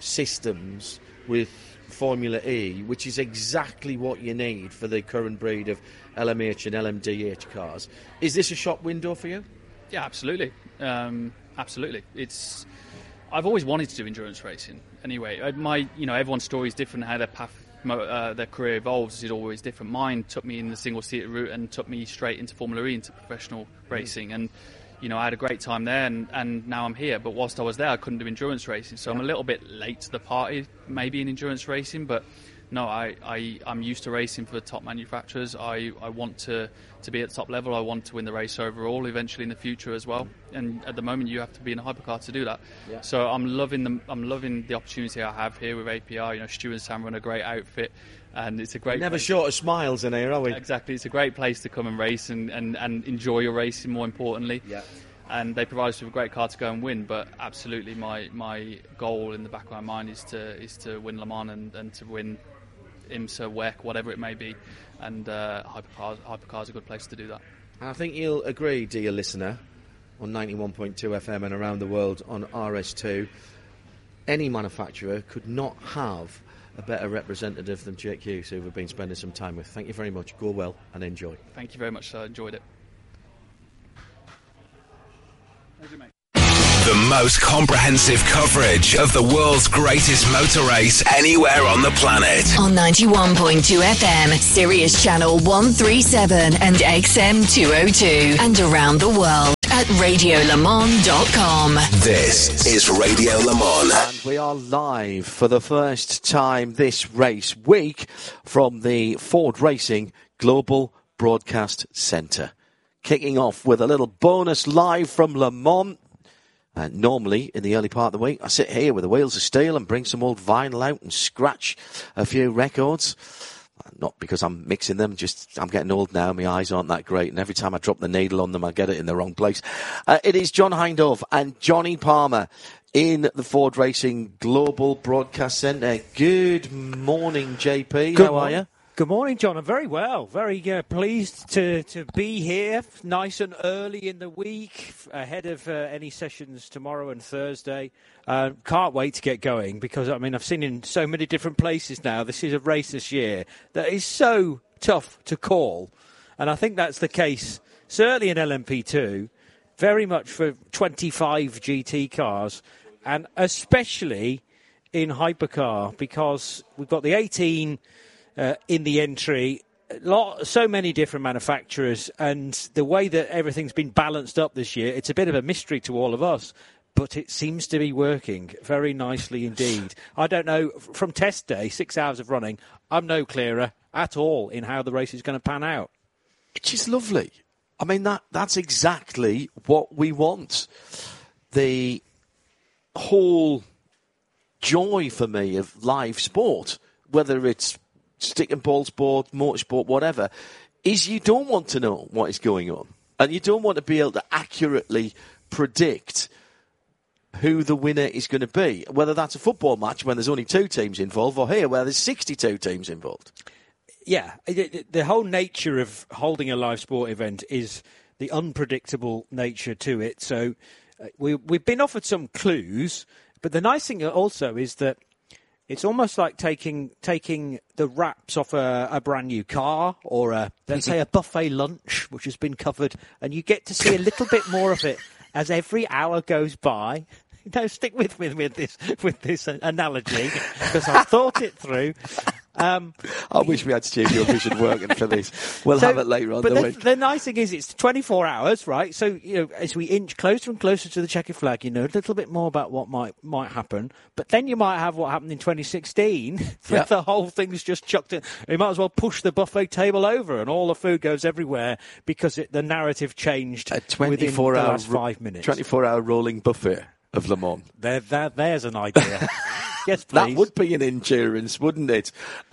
systems with Formula E, which is exactly what you need for the current breed of L M H and L M D H cars. Is this a shop window for you? Yeah, absolutely. Um, absolutely. It's. I've always wanted to do endurance racing. Anyway, my, you know, everyone's story is different. How their path, uh, their career evolves is always different. Mine took me in the single-seater route and took me straight into Formula E, into professional mm. racing. And you know, I had a great time there, and, and now I'm here. But whilst I was there, I couldn't do endurance racing, so yeah. I'm a little bit late to the party, maybe in endurance racing. But no, I, I I'm used to racing for top manufacturers. I, I want to, to be at the top level. I want to win the race overall, eventually in the future as well. And at the moment, you have to be in a hypercar to do that. Yeah. So I'm loving the I'm loving the opportunity I have here with A P R. You know, Stu and Sam run a great outfit, and it's a great. Never place. Short of smiles in here, are we? Exactly, it's a great place to come and race and, and, and enjoy your racing. More importantly, yeah. And they provide us with a great car to go and win. But absolutely, my, my goal in the back of my mind is to is to win Le Mans and, and to win IMSA, W E C, whatever it may be, and uh, Hypercar, Hypercar is a good place to do that. And I think you'll agree, dear listener, on ninety-one point two F M and around the world on R S two, any manufacturer could not have a better representative than Jake Hughes, who we've been spending some time with. Thank you very much. Go well and enjoy. Thank you very much, sir. Enjoyed it. The most comprehensive coverage of the world's greatest motor race anywhere on the planet. On ninety-one point two F M, Sirius Channel one thirty-seven and X M two oh two. And around the world at radio le mans dot com. This is Radio Le Mans. And we are live for the first time this race week from the Ford Racing Global Broadcast Centre. Kicking off with a little bonus live from Le Mans. Uh, normally, in the early part of the week, I sit here with the wheels of steel and bring some old vinyl out and scratch a few records. Not because I'm mixing them, just I'm getting old now, my eyes aren't that great, and every time I drop the needle on them, I get it in the wrong place. Uh, it is John Hindhaugh and Johnny Palmer in the Ford Racing Global Broadcast Centre. Good morning, J P. Good How morning. are you? Good morning, John. I'm very well. Very uh, pleased to, to be here, nice and early in the week, ahead of uh, any sessions tomorrow and Thursday. Uh, can't wait to get going because, I mean, I've seen in so many different places now. This is a race this year that is so tough to call. And I think that's the case, certainly in L M P two, very much for twenty-five G T cars, and especially in Hypercar, because we've got the eighteen... Uh, in the entry, lot, so many different manufacturers, and the way that everything's been balanced up this year, it's a bit of a mystery to all of us, but it seems to be working very nicely indeed. I don't know, from test day, six hours of running, I'm no clearer at all in how the race is going to pan out. Which is lovely. I mean, that that's exactly what we want. The whole joy for me of live sport, whether it's stick and ball sport, motorsport, whatever, is you don't want to know what is going on. And you don't want to be able to accurately predict who the winner is going to be. Whether that's a football match when there's only two teams involved, or here where there's sixty-two teams involved. Yeah, the whole nature of holding a live sport event is the unpredictable nature to it. So we, we've been offered some clues, but the nice thing also is that it's almost like taking taking the wraps off a, a brand new car, or a, let's say a buffet lunch, which has been covered, and you get to see a little bit more of it as every hour goes by. No, stick with me with this with this analogy because I've thought it through. Um, I wish we had studio vision working for this. We'll so, have it later on but the, the week. The nice thing is it's twenty-four hours, right? So, you know, as we inch closer and closer to the checkered flag, you know a little bit more about what might might happen. But then you might have what happened in twenty sixteen, where yep. the whole thing's just chucked in. You might as well push the buffet table over and all the food goes everywhere because it, the narrative changed a within the last five minutes. twenty-four hour rolling buffet of Le Mans. There, there, there's an idea. Yes, please. That would be an endurance, wouldn't it?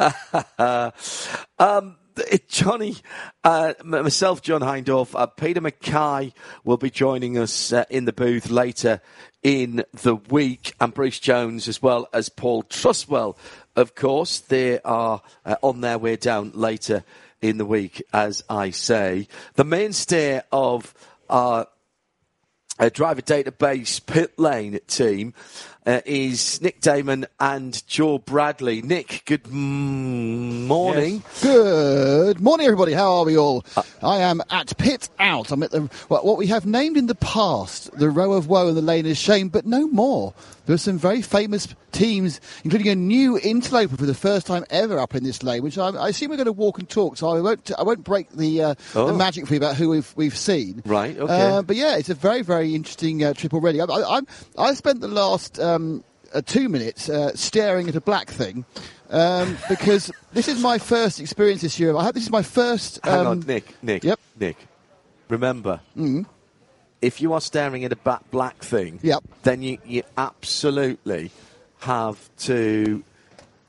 um, it Johnny, uh, myself, John Hindhaugh, uh, Peter Mackay will be joining us uh, in the booth later in the week, and Bruce Jones as well as Paul Truswell, of course. They are uh, on their way down later in the week, as I say. The mainstay of our uh, driver database pit lane team Uh, is Nick Damon and Joe Bradley. Nick, good m- morning. Yes. Good morning, everybody. How are we all? Uh, I am at Pit Out. I'm at the well, what we have named in the past the Row of Woe and the Lane of Shame, but no more. There are some very famous teams, including a new interloper for the first time ever up in this lane, which I, I assume we're going to walk and talk. So I won't I won't break the uh, oh. the magic for you about who we've we've seen. Right. Okay. Uh, but yeah, it's a very very interesting uh, trip already. I, I, I'm I spent the last. Um, Uh, two minutes uh, staring at a black thing um, because this is my first experience this year. I hope this is my first. Um, Hang on, Nick. Nick. Yep. Nick. Remember, mm. if you are staring at a ba- black thing, yep. then you, you absolutely have to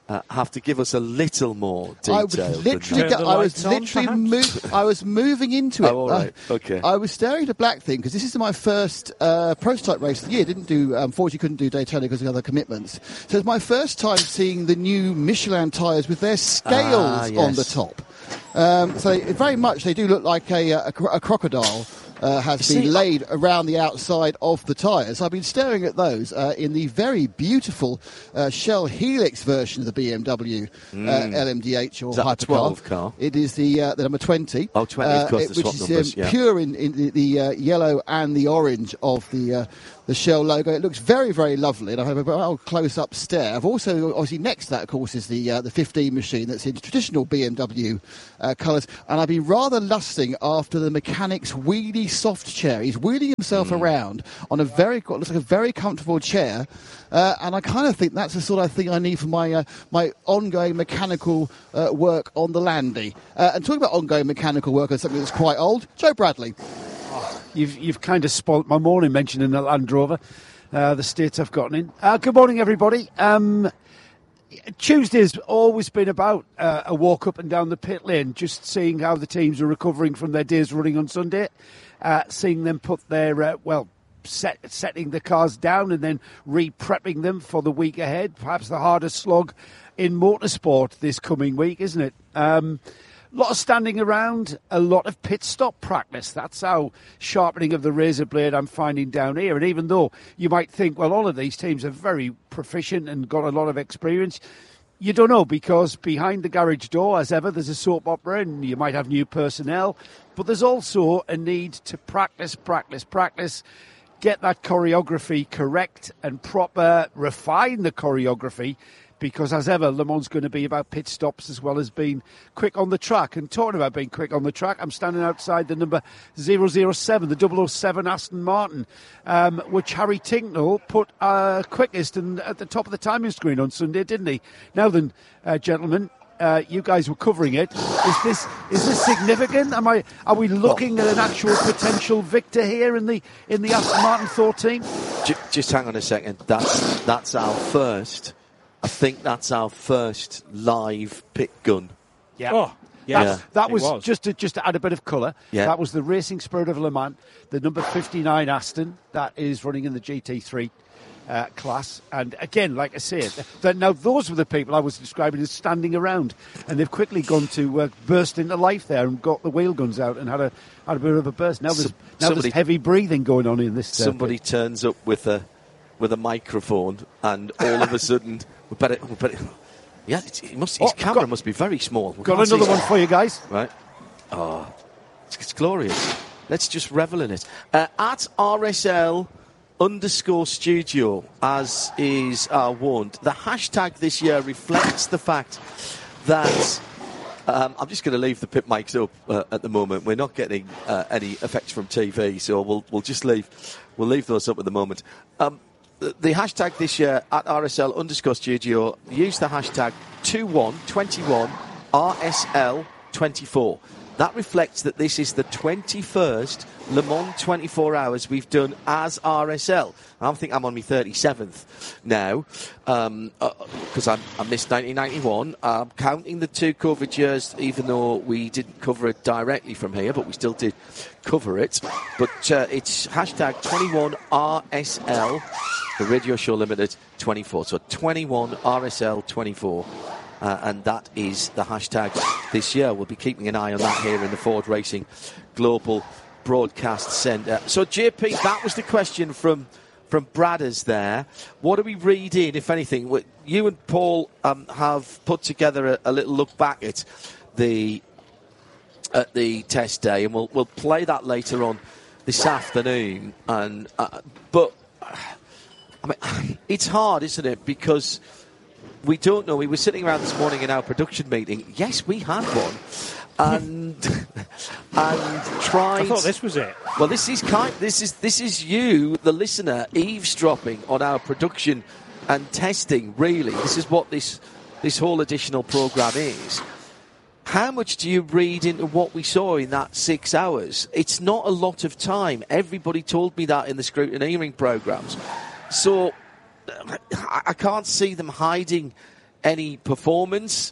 uh, have to give us a little more detail. I was literally, than go, the I was lights on, literally, move, I was moving into it. Oh, all right. Uh, Okay. I was staring at a black thing because this is my first uh, prototype race of the year. Didn't do, unfortunately, couldn't do Daytona because of other commitments. So it's my first time seeing the new Michelin tyres with their scales Ah, yes. on the top. Um, so it, very much they do look like a, a, a crocodile. Uh, has See, been laid around the outside of the tyres. I've been staring at those uh, in the very beautiful uh, Shell Helix version of the B M W mm. uh, L M D H or is that hypercar. the twelve car? It is the uh, the number twenty. Oh, twenty, of course, uh, the which swap is numbers, um, yeah. pure in, in the, the uh, yellow and the orange of the uh, the Shell logo. It looks very, very lovely, and I have a very close-up stare. I've also, obviously, next to that, of course, is the uh, the fifteen machine that's in traditional B M W uh, colours, and I've been rather lusting after the mechanic's wheelie soft chair. He's wheeling himself mm. around on a very, looks like a very comfortable chair, uh, and I kind of think that's the sort of thing I need for my uh, my ongoing mechanical uh, work on the Landy. Uh, and talking about ongoing mechanical work on something that's quite old, Joe Bradley. You've you've kind of spoilt my morning mentioning the Land Rover, uh, the states I've gotten in. Uh, good morning, everybody. Um, Tuesday's always been about uh, a walk up and down the pit lane, just seeing how the teams are recovering from their days running on Sunday, uh, seeing them put their, uh, well, set, setting the cars down and then re-prepping them for the week ahead. Perhaps the hardest slog in motorsport this coming week, isn't it? Um A lot of standing around, a lot of pit stop practice. That's how sharpening of the razor blade I'm finding down here. And even though you might think, well, all of these teams are very proficient and got a lot of experience, you don't know, because behind the garage door, as ever, there's a soap opera and you might have new personnel. But there's also a need to practice, practice, practice, get that choreography correct and proper, refine the choreography. Because, as ever, Le Mans going to be about pit stops as well as being quick on the track. And talking about being quick on the track, I'm standing outside the number zero zero seven, the double oh seven Aston Martin, um, which Harry Tinknell put uh, quickest and at the top of the timing screen on Sunday, didn't he? Now then, uh, gentlemen, uh, you guys were covering it. Is this is this significant? Am I? Are we looking at an actual potential victor here in the in the Aston Martin Thor team? Just, just hang on a second. That's that's our first. I think that's our first live pit gun. Yeah. Oh, yeah. yeah. That was, was. just to just to add a bit of colour. Yeah. That was the Racing Spirit of Le Mans, the number fifty-nine Aston that is running in the G T three uh, class. And again, like I said, that now those were the people I was describing as standing around, and they've quickly gone to uh, burst into life there and got the wheel guns out and had a had a bit of a burst. Now there's So, now somebody, there's heavy breathing going on in this. Uh, somebody pit. turns up with a with a microphone, and all of a sudden, we better, we better. Yeah, it's, it must, his Oh, camera got- must be very small. We Got can't another see- one for you guys. Right. Oh, it's, it's glorious. Let's just revel in it. Uh, at R S L underscore studio, as is uh, warned, the hashtag this year reflects the fact that. Um, I'm just going to leave the pit mics up uh, at the moment. We're not getting uh, any effects from T V, so we'll we'll just leave we'll leave those up at the moment. Um, the, the hashtag this year at R S L underscore studio, use the hashtag two one twenty-one R S L twenty-four. That reflects that this is the twenty-first Le Mans twenty-four hours we've done as R S L. I think I'm on my thirty-seventh now, because um, uh, I, I missed nineteen ninety-one. I'm counting the two COVID years, even though we didn't cover it directly from here, but we still did cover it. But uh, it's hashtag twenty-one R S L, the Radio Show Limited twenty-four. So twenty-one R S L twenty-four. Uh, and that is the hashtag this year. We'll be keeping an eye on that here in the Ford Racing Global Broadcast Centre. So, J P, that was the question from from Bradders there. What do we read in, if anything? You and Paul um, have put together a, a little look back at the at the test day, and we'll we'll play that later on this afternoon. And uh, but I mean, it's hard, isn't it? Because we don't know. We were sitting around this morning in our production meeting. Yes, we had one, and and tried. I thought this was it. Well, this is kind. This is this is you, the listener, eavesdropping on our production and testing. Really, this is what this this whole additional program is. How much do you read into what we saw in that six hours? It's not a lot of time. Everybody told me that in the scrutineering programs. So I can't see them hiding any performance.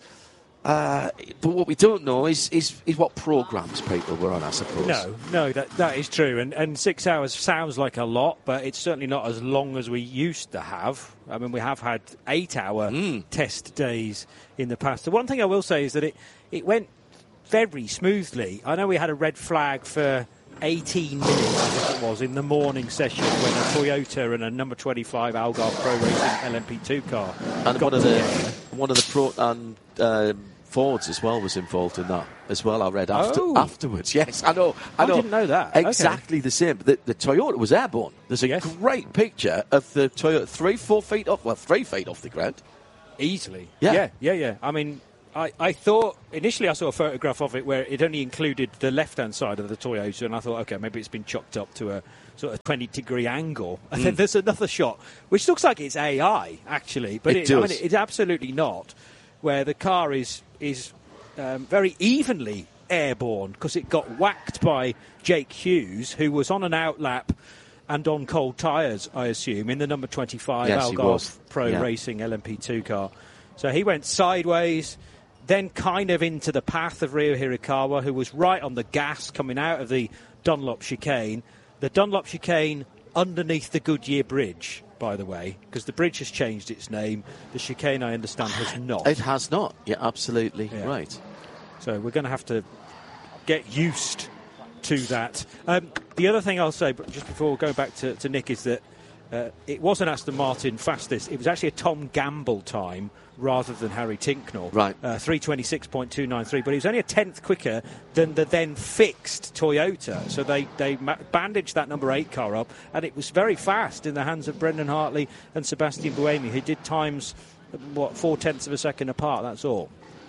Uh, but what we don't know is, is, is what programmes people were on, I suppose. No, no, that that is true. And and six hours sounds like a lot, but it's certainly not as long as we used to have. I mean, we have had eight-hour Mm. test days in the past. The one thing I will say is that it, it went very smoothly. I know we had a red flag for eighteen minutes, I think it was, in the morning session when a Toyota and a number twenty-five Algarve Pro Racing L M P two car And got one of the together. one of the pro and um, Fords as well was involved in that as well. I read after, Oh. afterwards. Yes, I know. I I know. didn't know that. Okay. Exactly the same. The, the Toyota was airborne. There's a Yes. great picture of the Toyota three, four feet off. Well, three feet off the ground. Easily. Yeah. yeah, yeah, yeah. I mean, I, I thought, initially I saw a photograph of it where it only included the left-hand side of the Toyota, and I thought, OK, maybe it's been chopped up to a sort of twenty-degree angle. And Mm. then there's another shot, which looks like it's A I, actually. But It I mean, does. it's absolutely not, where the car is, is um, very evenly airborne, because it got whacked by Jake Hughes, who was on an outlap and on cold tyres, I assume, in the number twenty-five Yes, he Algarve was. Pro Yeah. Racing L M P two car. So he went sideways, then kind of into the path of Ryo Hirakawa, who was right on the gas coming out of the Dunlop chicane. The Dunlop chicane underneath the Goodyear Bridge, by the way, because the bridge has changed its name. The chicane, I understand, has not. It has not. You're absolutely Yeah. right. So we're going to have to get used to that. Um, the other thing I'll say, but just before we go back to, to Nick, is that uh, it wasn't Aston Martin fastest. It was actually a Tom Gamble time rather than Harry Tinknell. Right. Uh, three twenty-six point two nine three, but he was only a tenth quicker than the then fixed Toyota. So they, they ma- bandaged that number eight car up, and it was very fast in the hands of Brendan Hartley and Sebastian Buemi, who did times, what, four tenths of a second apart, that's all.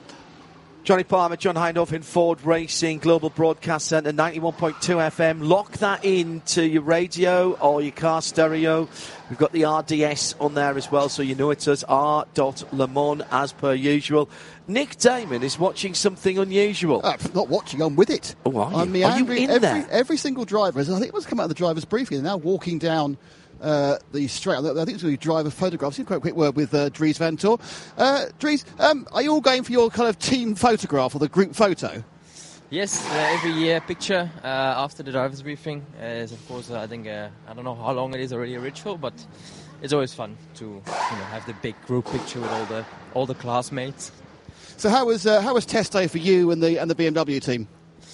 Johnny Palmer, John Hindhaugh in Ford Racing Global Broadcast Centre, ninety-one point two F M. Lock that into your radio or your car stereo. We've got the R D S on there as well, so you know it's us, R Le Mans, as per usual. Nick Damon is watching something unusual. Uh, not watching, I'm with it. Oh, are you? I'm Are you meandering. in every, there? every single driver, I think it must come out of the driver's briefing, they're now walking down uh, the straight. I think it's going to be driver photographs. Quite a quick word with uh, Dries Van Tor. Uh, Dries, um, are you all going for your kind of team photograph or the group photo? Yes, uh, every year picture uh, after the driver's briefing is, of course, uh, I think, uh, I don't know how long it is already a ritual, but it's always fun to, you know, have the big group picture with all the all the classmates. So how was uh, how was test day for you and the and the B M W team?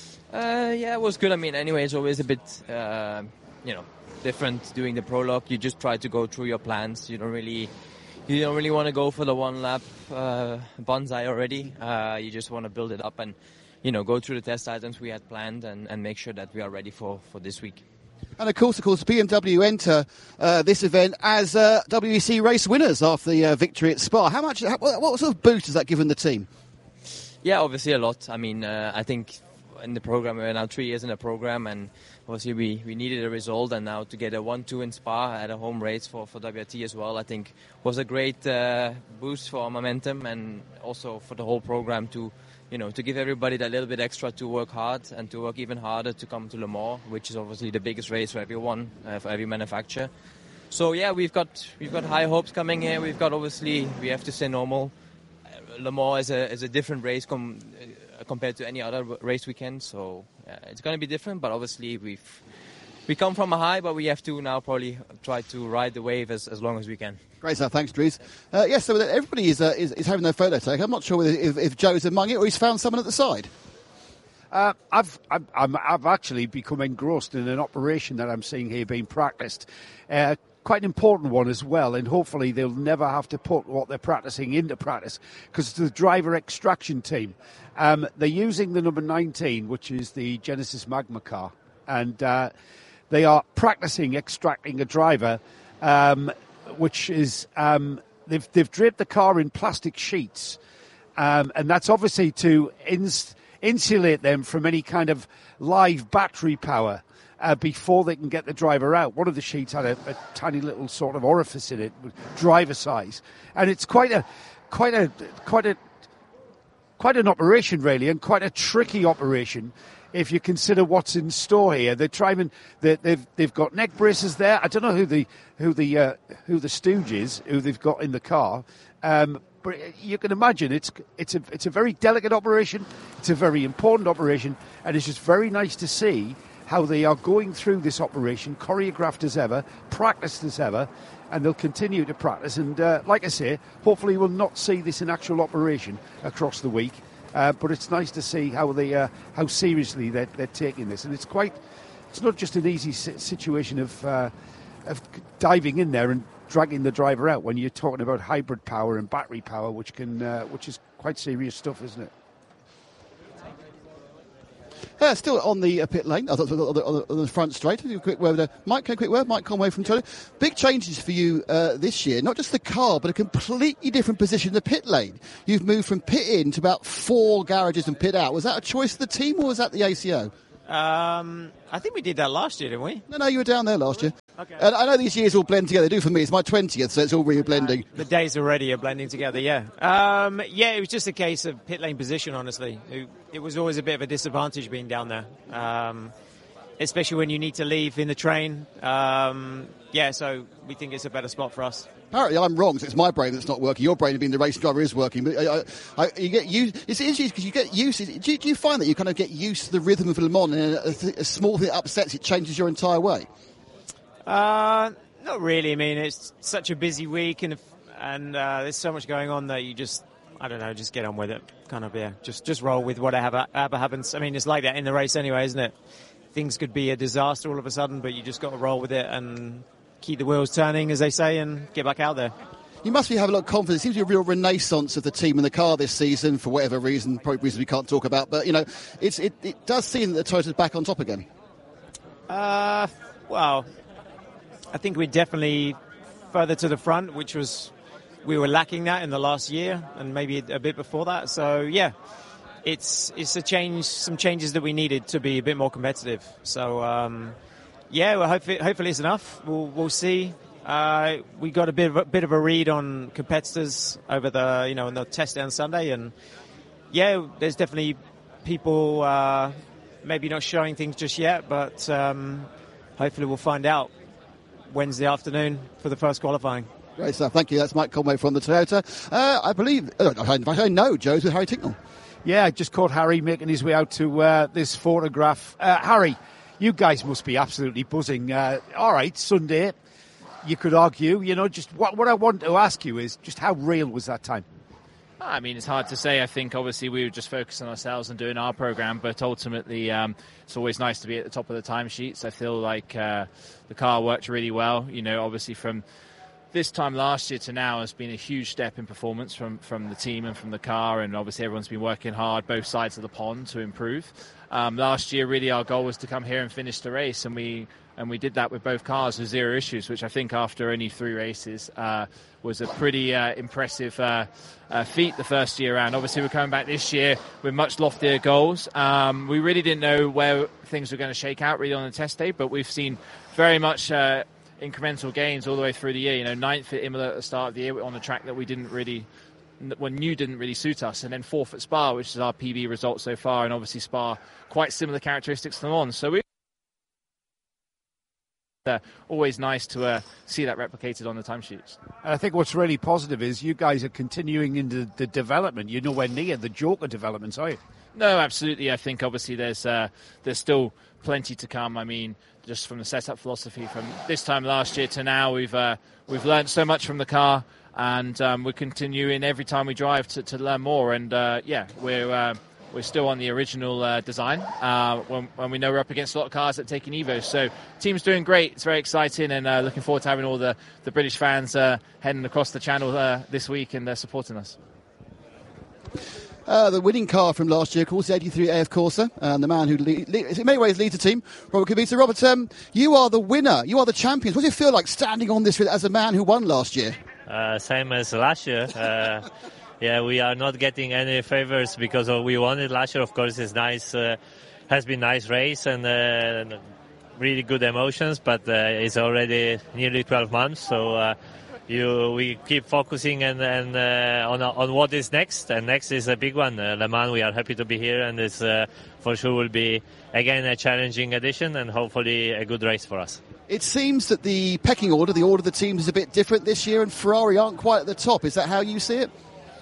Uh, yeah, it was good. I mean, anyway, it's always a bit, uh, you know, different doing the prologue. You just try to go through your plans. You don't really, you don't really want to go for the one lap uh, bonsai already. Uh, you just want to build it up and, you know, go through the test items we had planned and, and make sure that we are ready for, for this week. And of course, of course, B M W enter uh, this event as uh, W E C race winners after the uh, victory at Spa. How much? How, what sort of boost has that given the team? Yeah, obviously a lot. I mean, uh, I think in the program, we're now three years in the program, and obviously we, we needed a result, and now to get a one two in Spa at a home race for, for W R T as well, I think was a great uh, boost for our momentum and also for the whole program to, you know, to give everybody that little bit extra to work hard and to work even harder to come to Le Mans, which is obviously the biggest race for everyone, uh, for every manufacturer. So yeah, we've got we've got high hopes coming here. We've got obviously we have to say normal. Le Mans is a is a different race com- uh, compared to any other race weekend, so uh, it's going to be different. But obviously we've we come from a high, but we have to now probably try to ride the wave as, as long as we can. Great stuff, thanks, Dries. Uh, yes, so everybody is, uh, is is having their photo taken. I'm not sure whether if, if Joe's among it or he's found someone at the side. Uh, I've, I've, I'm, I've actually become engrossed in an operation that I'm seeing here being practiced. Uh, quite an important one as well, and hopefully they'll never have to put what they're practicing into practice, because it's the driver extraction team. Um, they're using the number nineteen, which is the Genesis Magma car, and uh, they are practicing extracting a driver, um, which is um, they've they've draped the car in plastic sheets, um, and that's obviously to ins- insulate them from any kind of live battery power. Uh, before they can get the driver out. One of the sheets had a, a tiny little sort of orifice in it, driver size, and it's quite a, quite a, quite a, quite an operation really, and quite a tricky operation if you consider what's in store here. They're trying, they, they've they've got neck braces there. I don't know who the who the uh, who the stooge is, who they've got in the car, um, but you can imagine it's it's a it's a very delicate operation. It's a very important operation, and it's just very nice to see how they are going through this operation, choreographed as ever, practiced as ever, and they'll continue to practice. And uh, like I say, hopefully we'll not see this in actual operation across the week. Uh, but it's nice to see how they uh, how seriously they're, they're taking this, and it's quite. It's not just an easy situation of uh, of diving in there and dragging the driver out when you're talking about hybrid power and battery power, which can uh, which is quite serious stuff, isn't it? Uh, still on the uh, pit lane, on the, on the, on the front straight. A quick word, uh, Mike. A quick word, Mike Conway from Toyota. Big changes for you uh, this year. Not just the car, but a completely different position in the pit lane. You've moved from pit in to about four garages and pit out. Was that a choice of the team, or was that the A C O? Um, I think we did that last year, didn't we? No, no, you were down there last year. Okay. And I know these years all blend together. They do for me. It's my twentieth, so it's all really blending. Uh, the days already are blending together, yeah. Um, yeah, it was just a case of pit lane position, honestly. It, it was always a bit of a disadvantage being down there, um, especially when you need to leave in the train. Um, yeah, so we think it's a better spot for us. Apparently I'm wrong, so it's my brain that's not working. Your brain, being the race driver, is working. But I, I, I, you get used. It's interesting because you get used. Do you, do you find that you kind of get used to the rhythm of Le Mans, and a, a, a small thing that upsets it changes your entire way? Uh, not really. I mean, it's such a busy week, and if, and uh, there's so much going on that you just, I don't know, just get on with it. Kind of, yeah. Just just roll with whatever happens. I mean, it's like that in the race anyway, isn't it? Things could be a disaster all of a sudden, but you just got to roll with it and keep the wheels turning, as they say, and get back out there. You must be having a lot of confidence. It seems to be a real renaissance of the team and the car this season, for whatever reason, probably reasons we can't talk about. But, you know, it's, it, it does seem that the Toyota's back on top again. Uh, well, I think we're definitely further to the front, which was, we were lacking that in the last year and maybe a bit before that. So, yeah, it's it's a change, some changes that we needed to be a bit more competitive. So, um, yeah, well, hopefully, hopefully it's enough. We'll, we'll see. Uh, we got a bit of a bit of a read on competitors over the, you know, in the test day on Sunday, and yeah, there's definitely people uh, maybe not showing things just yet, but um, hopefully we'll find out Wednesday afternoon for the first qualifying. Great stuff. Thank you. That's Mike Conway from the Toyota. Uh, I believe, uh, I know, Joe's with Harry Tinknell. Yeah, I just caught Harry making his way out to uh, this photograph. Uh, Harry, you guys must be absolutely buzzing. Uh, all right, Sunday. You could argue, you know, just what, what I want to ask you is just how real was that time? I mean, it's hard to say. I think obviously we were just focusing on ourselves and doing our program, but ultimately um, it's always nice to be at the top of the timesheets. I feel like uh, the car worked really well. You know, obviously from this time last year to now has been a huge step in performance from, from the team and from the car, and obviously everyone's been working hard both sides of the pond to improve. Um, last year, really, our goal was to come here and finish the race, and we and we did that with both cars with zero issues, which I think after only three races uh, was a pretty uh, impressive uh, uh, feat the first year around. Obviously, we're coming back this year with much loftier goals. Um, we really didn't know where things were going to shake out really on the test day, but we've seen very much uh, incremental gains all the way through the year. You know, ninth at Imola at the start of the year on a track that we didn't really, well, knew didn't really suit us, and then fourth at Spa, which is our P B result so far, and obviously Spa quite similar characteristics to Le Mans. So we. Uh, always nice to uh, see that replicated on the timesheets. And I think what's really positive is you guys are continuing into the development. You're nowhere near the Joker developments, are you? No, absolutely. I think obviously there's uh, there's still plenty to come. I mean, just from the setup philosophy from this time last year to now, we've uh, we've learned so much from the car, and um, we're continuing every time we drive to, to learn more. And uh, yeah, we're. Uh, We're still on the original uh, design uh, when, when we know we're up against a lot of cars that take an Evo. So team's doing great. It's very exciting, and uh, looking forward to having all the, the British fans uh, heading across the channel uh, this week and uh, supporting us. Uh, the winning car from last year, of course, the eighty-three A F Corsa, and the man who lead, lead, in many ways leads the team, Robert Kubica. Robert, um, you are the winner. You are the champions. What do you feel like standing on this as a man who won last year? Uh, same as last year. Uh, Yeah, we are not getting any favors because we won it last year. Of course, it's nice, uh, has been nice race and uh, really good emotions, but uh, it's already nearly twelve months. So uh, you, we keep focusing and, and uh, on on what is next, and next is a big one. Uh, Le Mans, we are happy to be here, and it's uh, for sure will be again a challenging edition and hopefully a good race for us. It seems that the pecking order, the order of the teams, is a bit different this year, and Ferrari aren't quite at the top. Is that how you see it?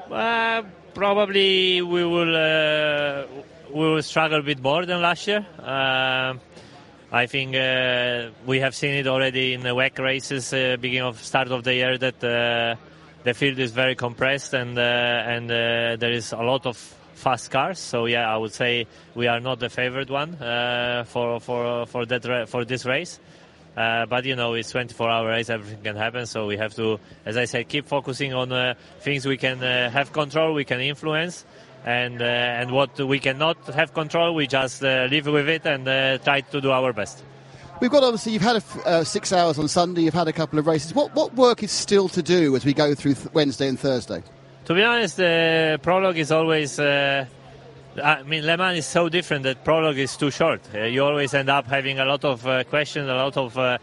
Uh, probably we will uh, we will struggle a bit more than last year. Uh, I think uh, we have seen it already in the W E C races, uh, beginning of start of the year, that uh, the field is very compressed and uh, and uh, there is a lot of fast cars. So yeah, I would say we are not the favored one uh, for for for that ra- for this race. Uh, but you know, it's twenty-four hour race, everything can happen. So we have to, as I said, keep focusing on uh, things we can uh, have control, we can influence, and uh, and what we cannot have control, we just uh, live with it and uh, try to do our best. We've got, obviously, you've had a f- uh, six hours on Sunday, you've had a couple of races. What what work is still to do as we go through th- Wednesday and Thursday? To be honest, the prologue is always. Uh, I mean, Le Mans is so different that prologue is too short. Uh, you always end up having a lot of uh, questions, a lot of uh,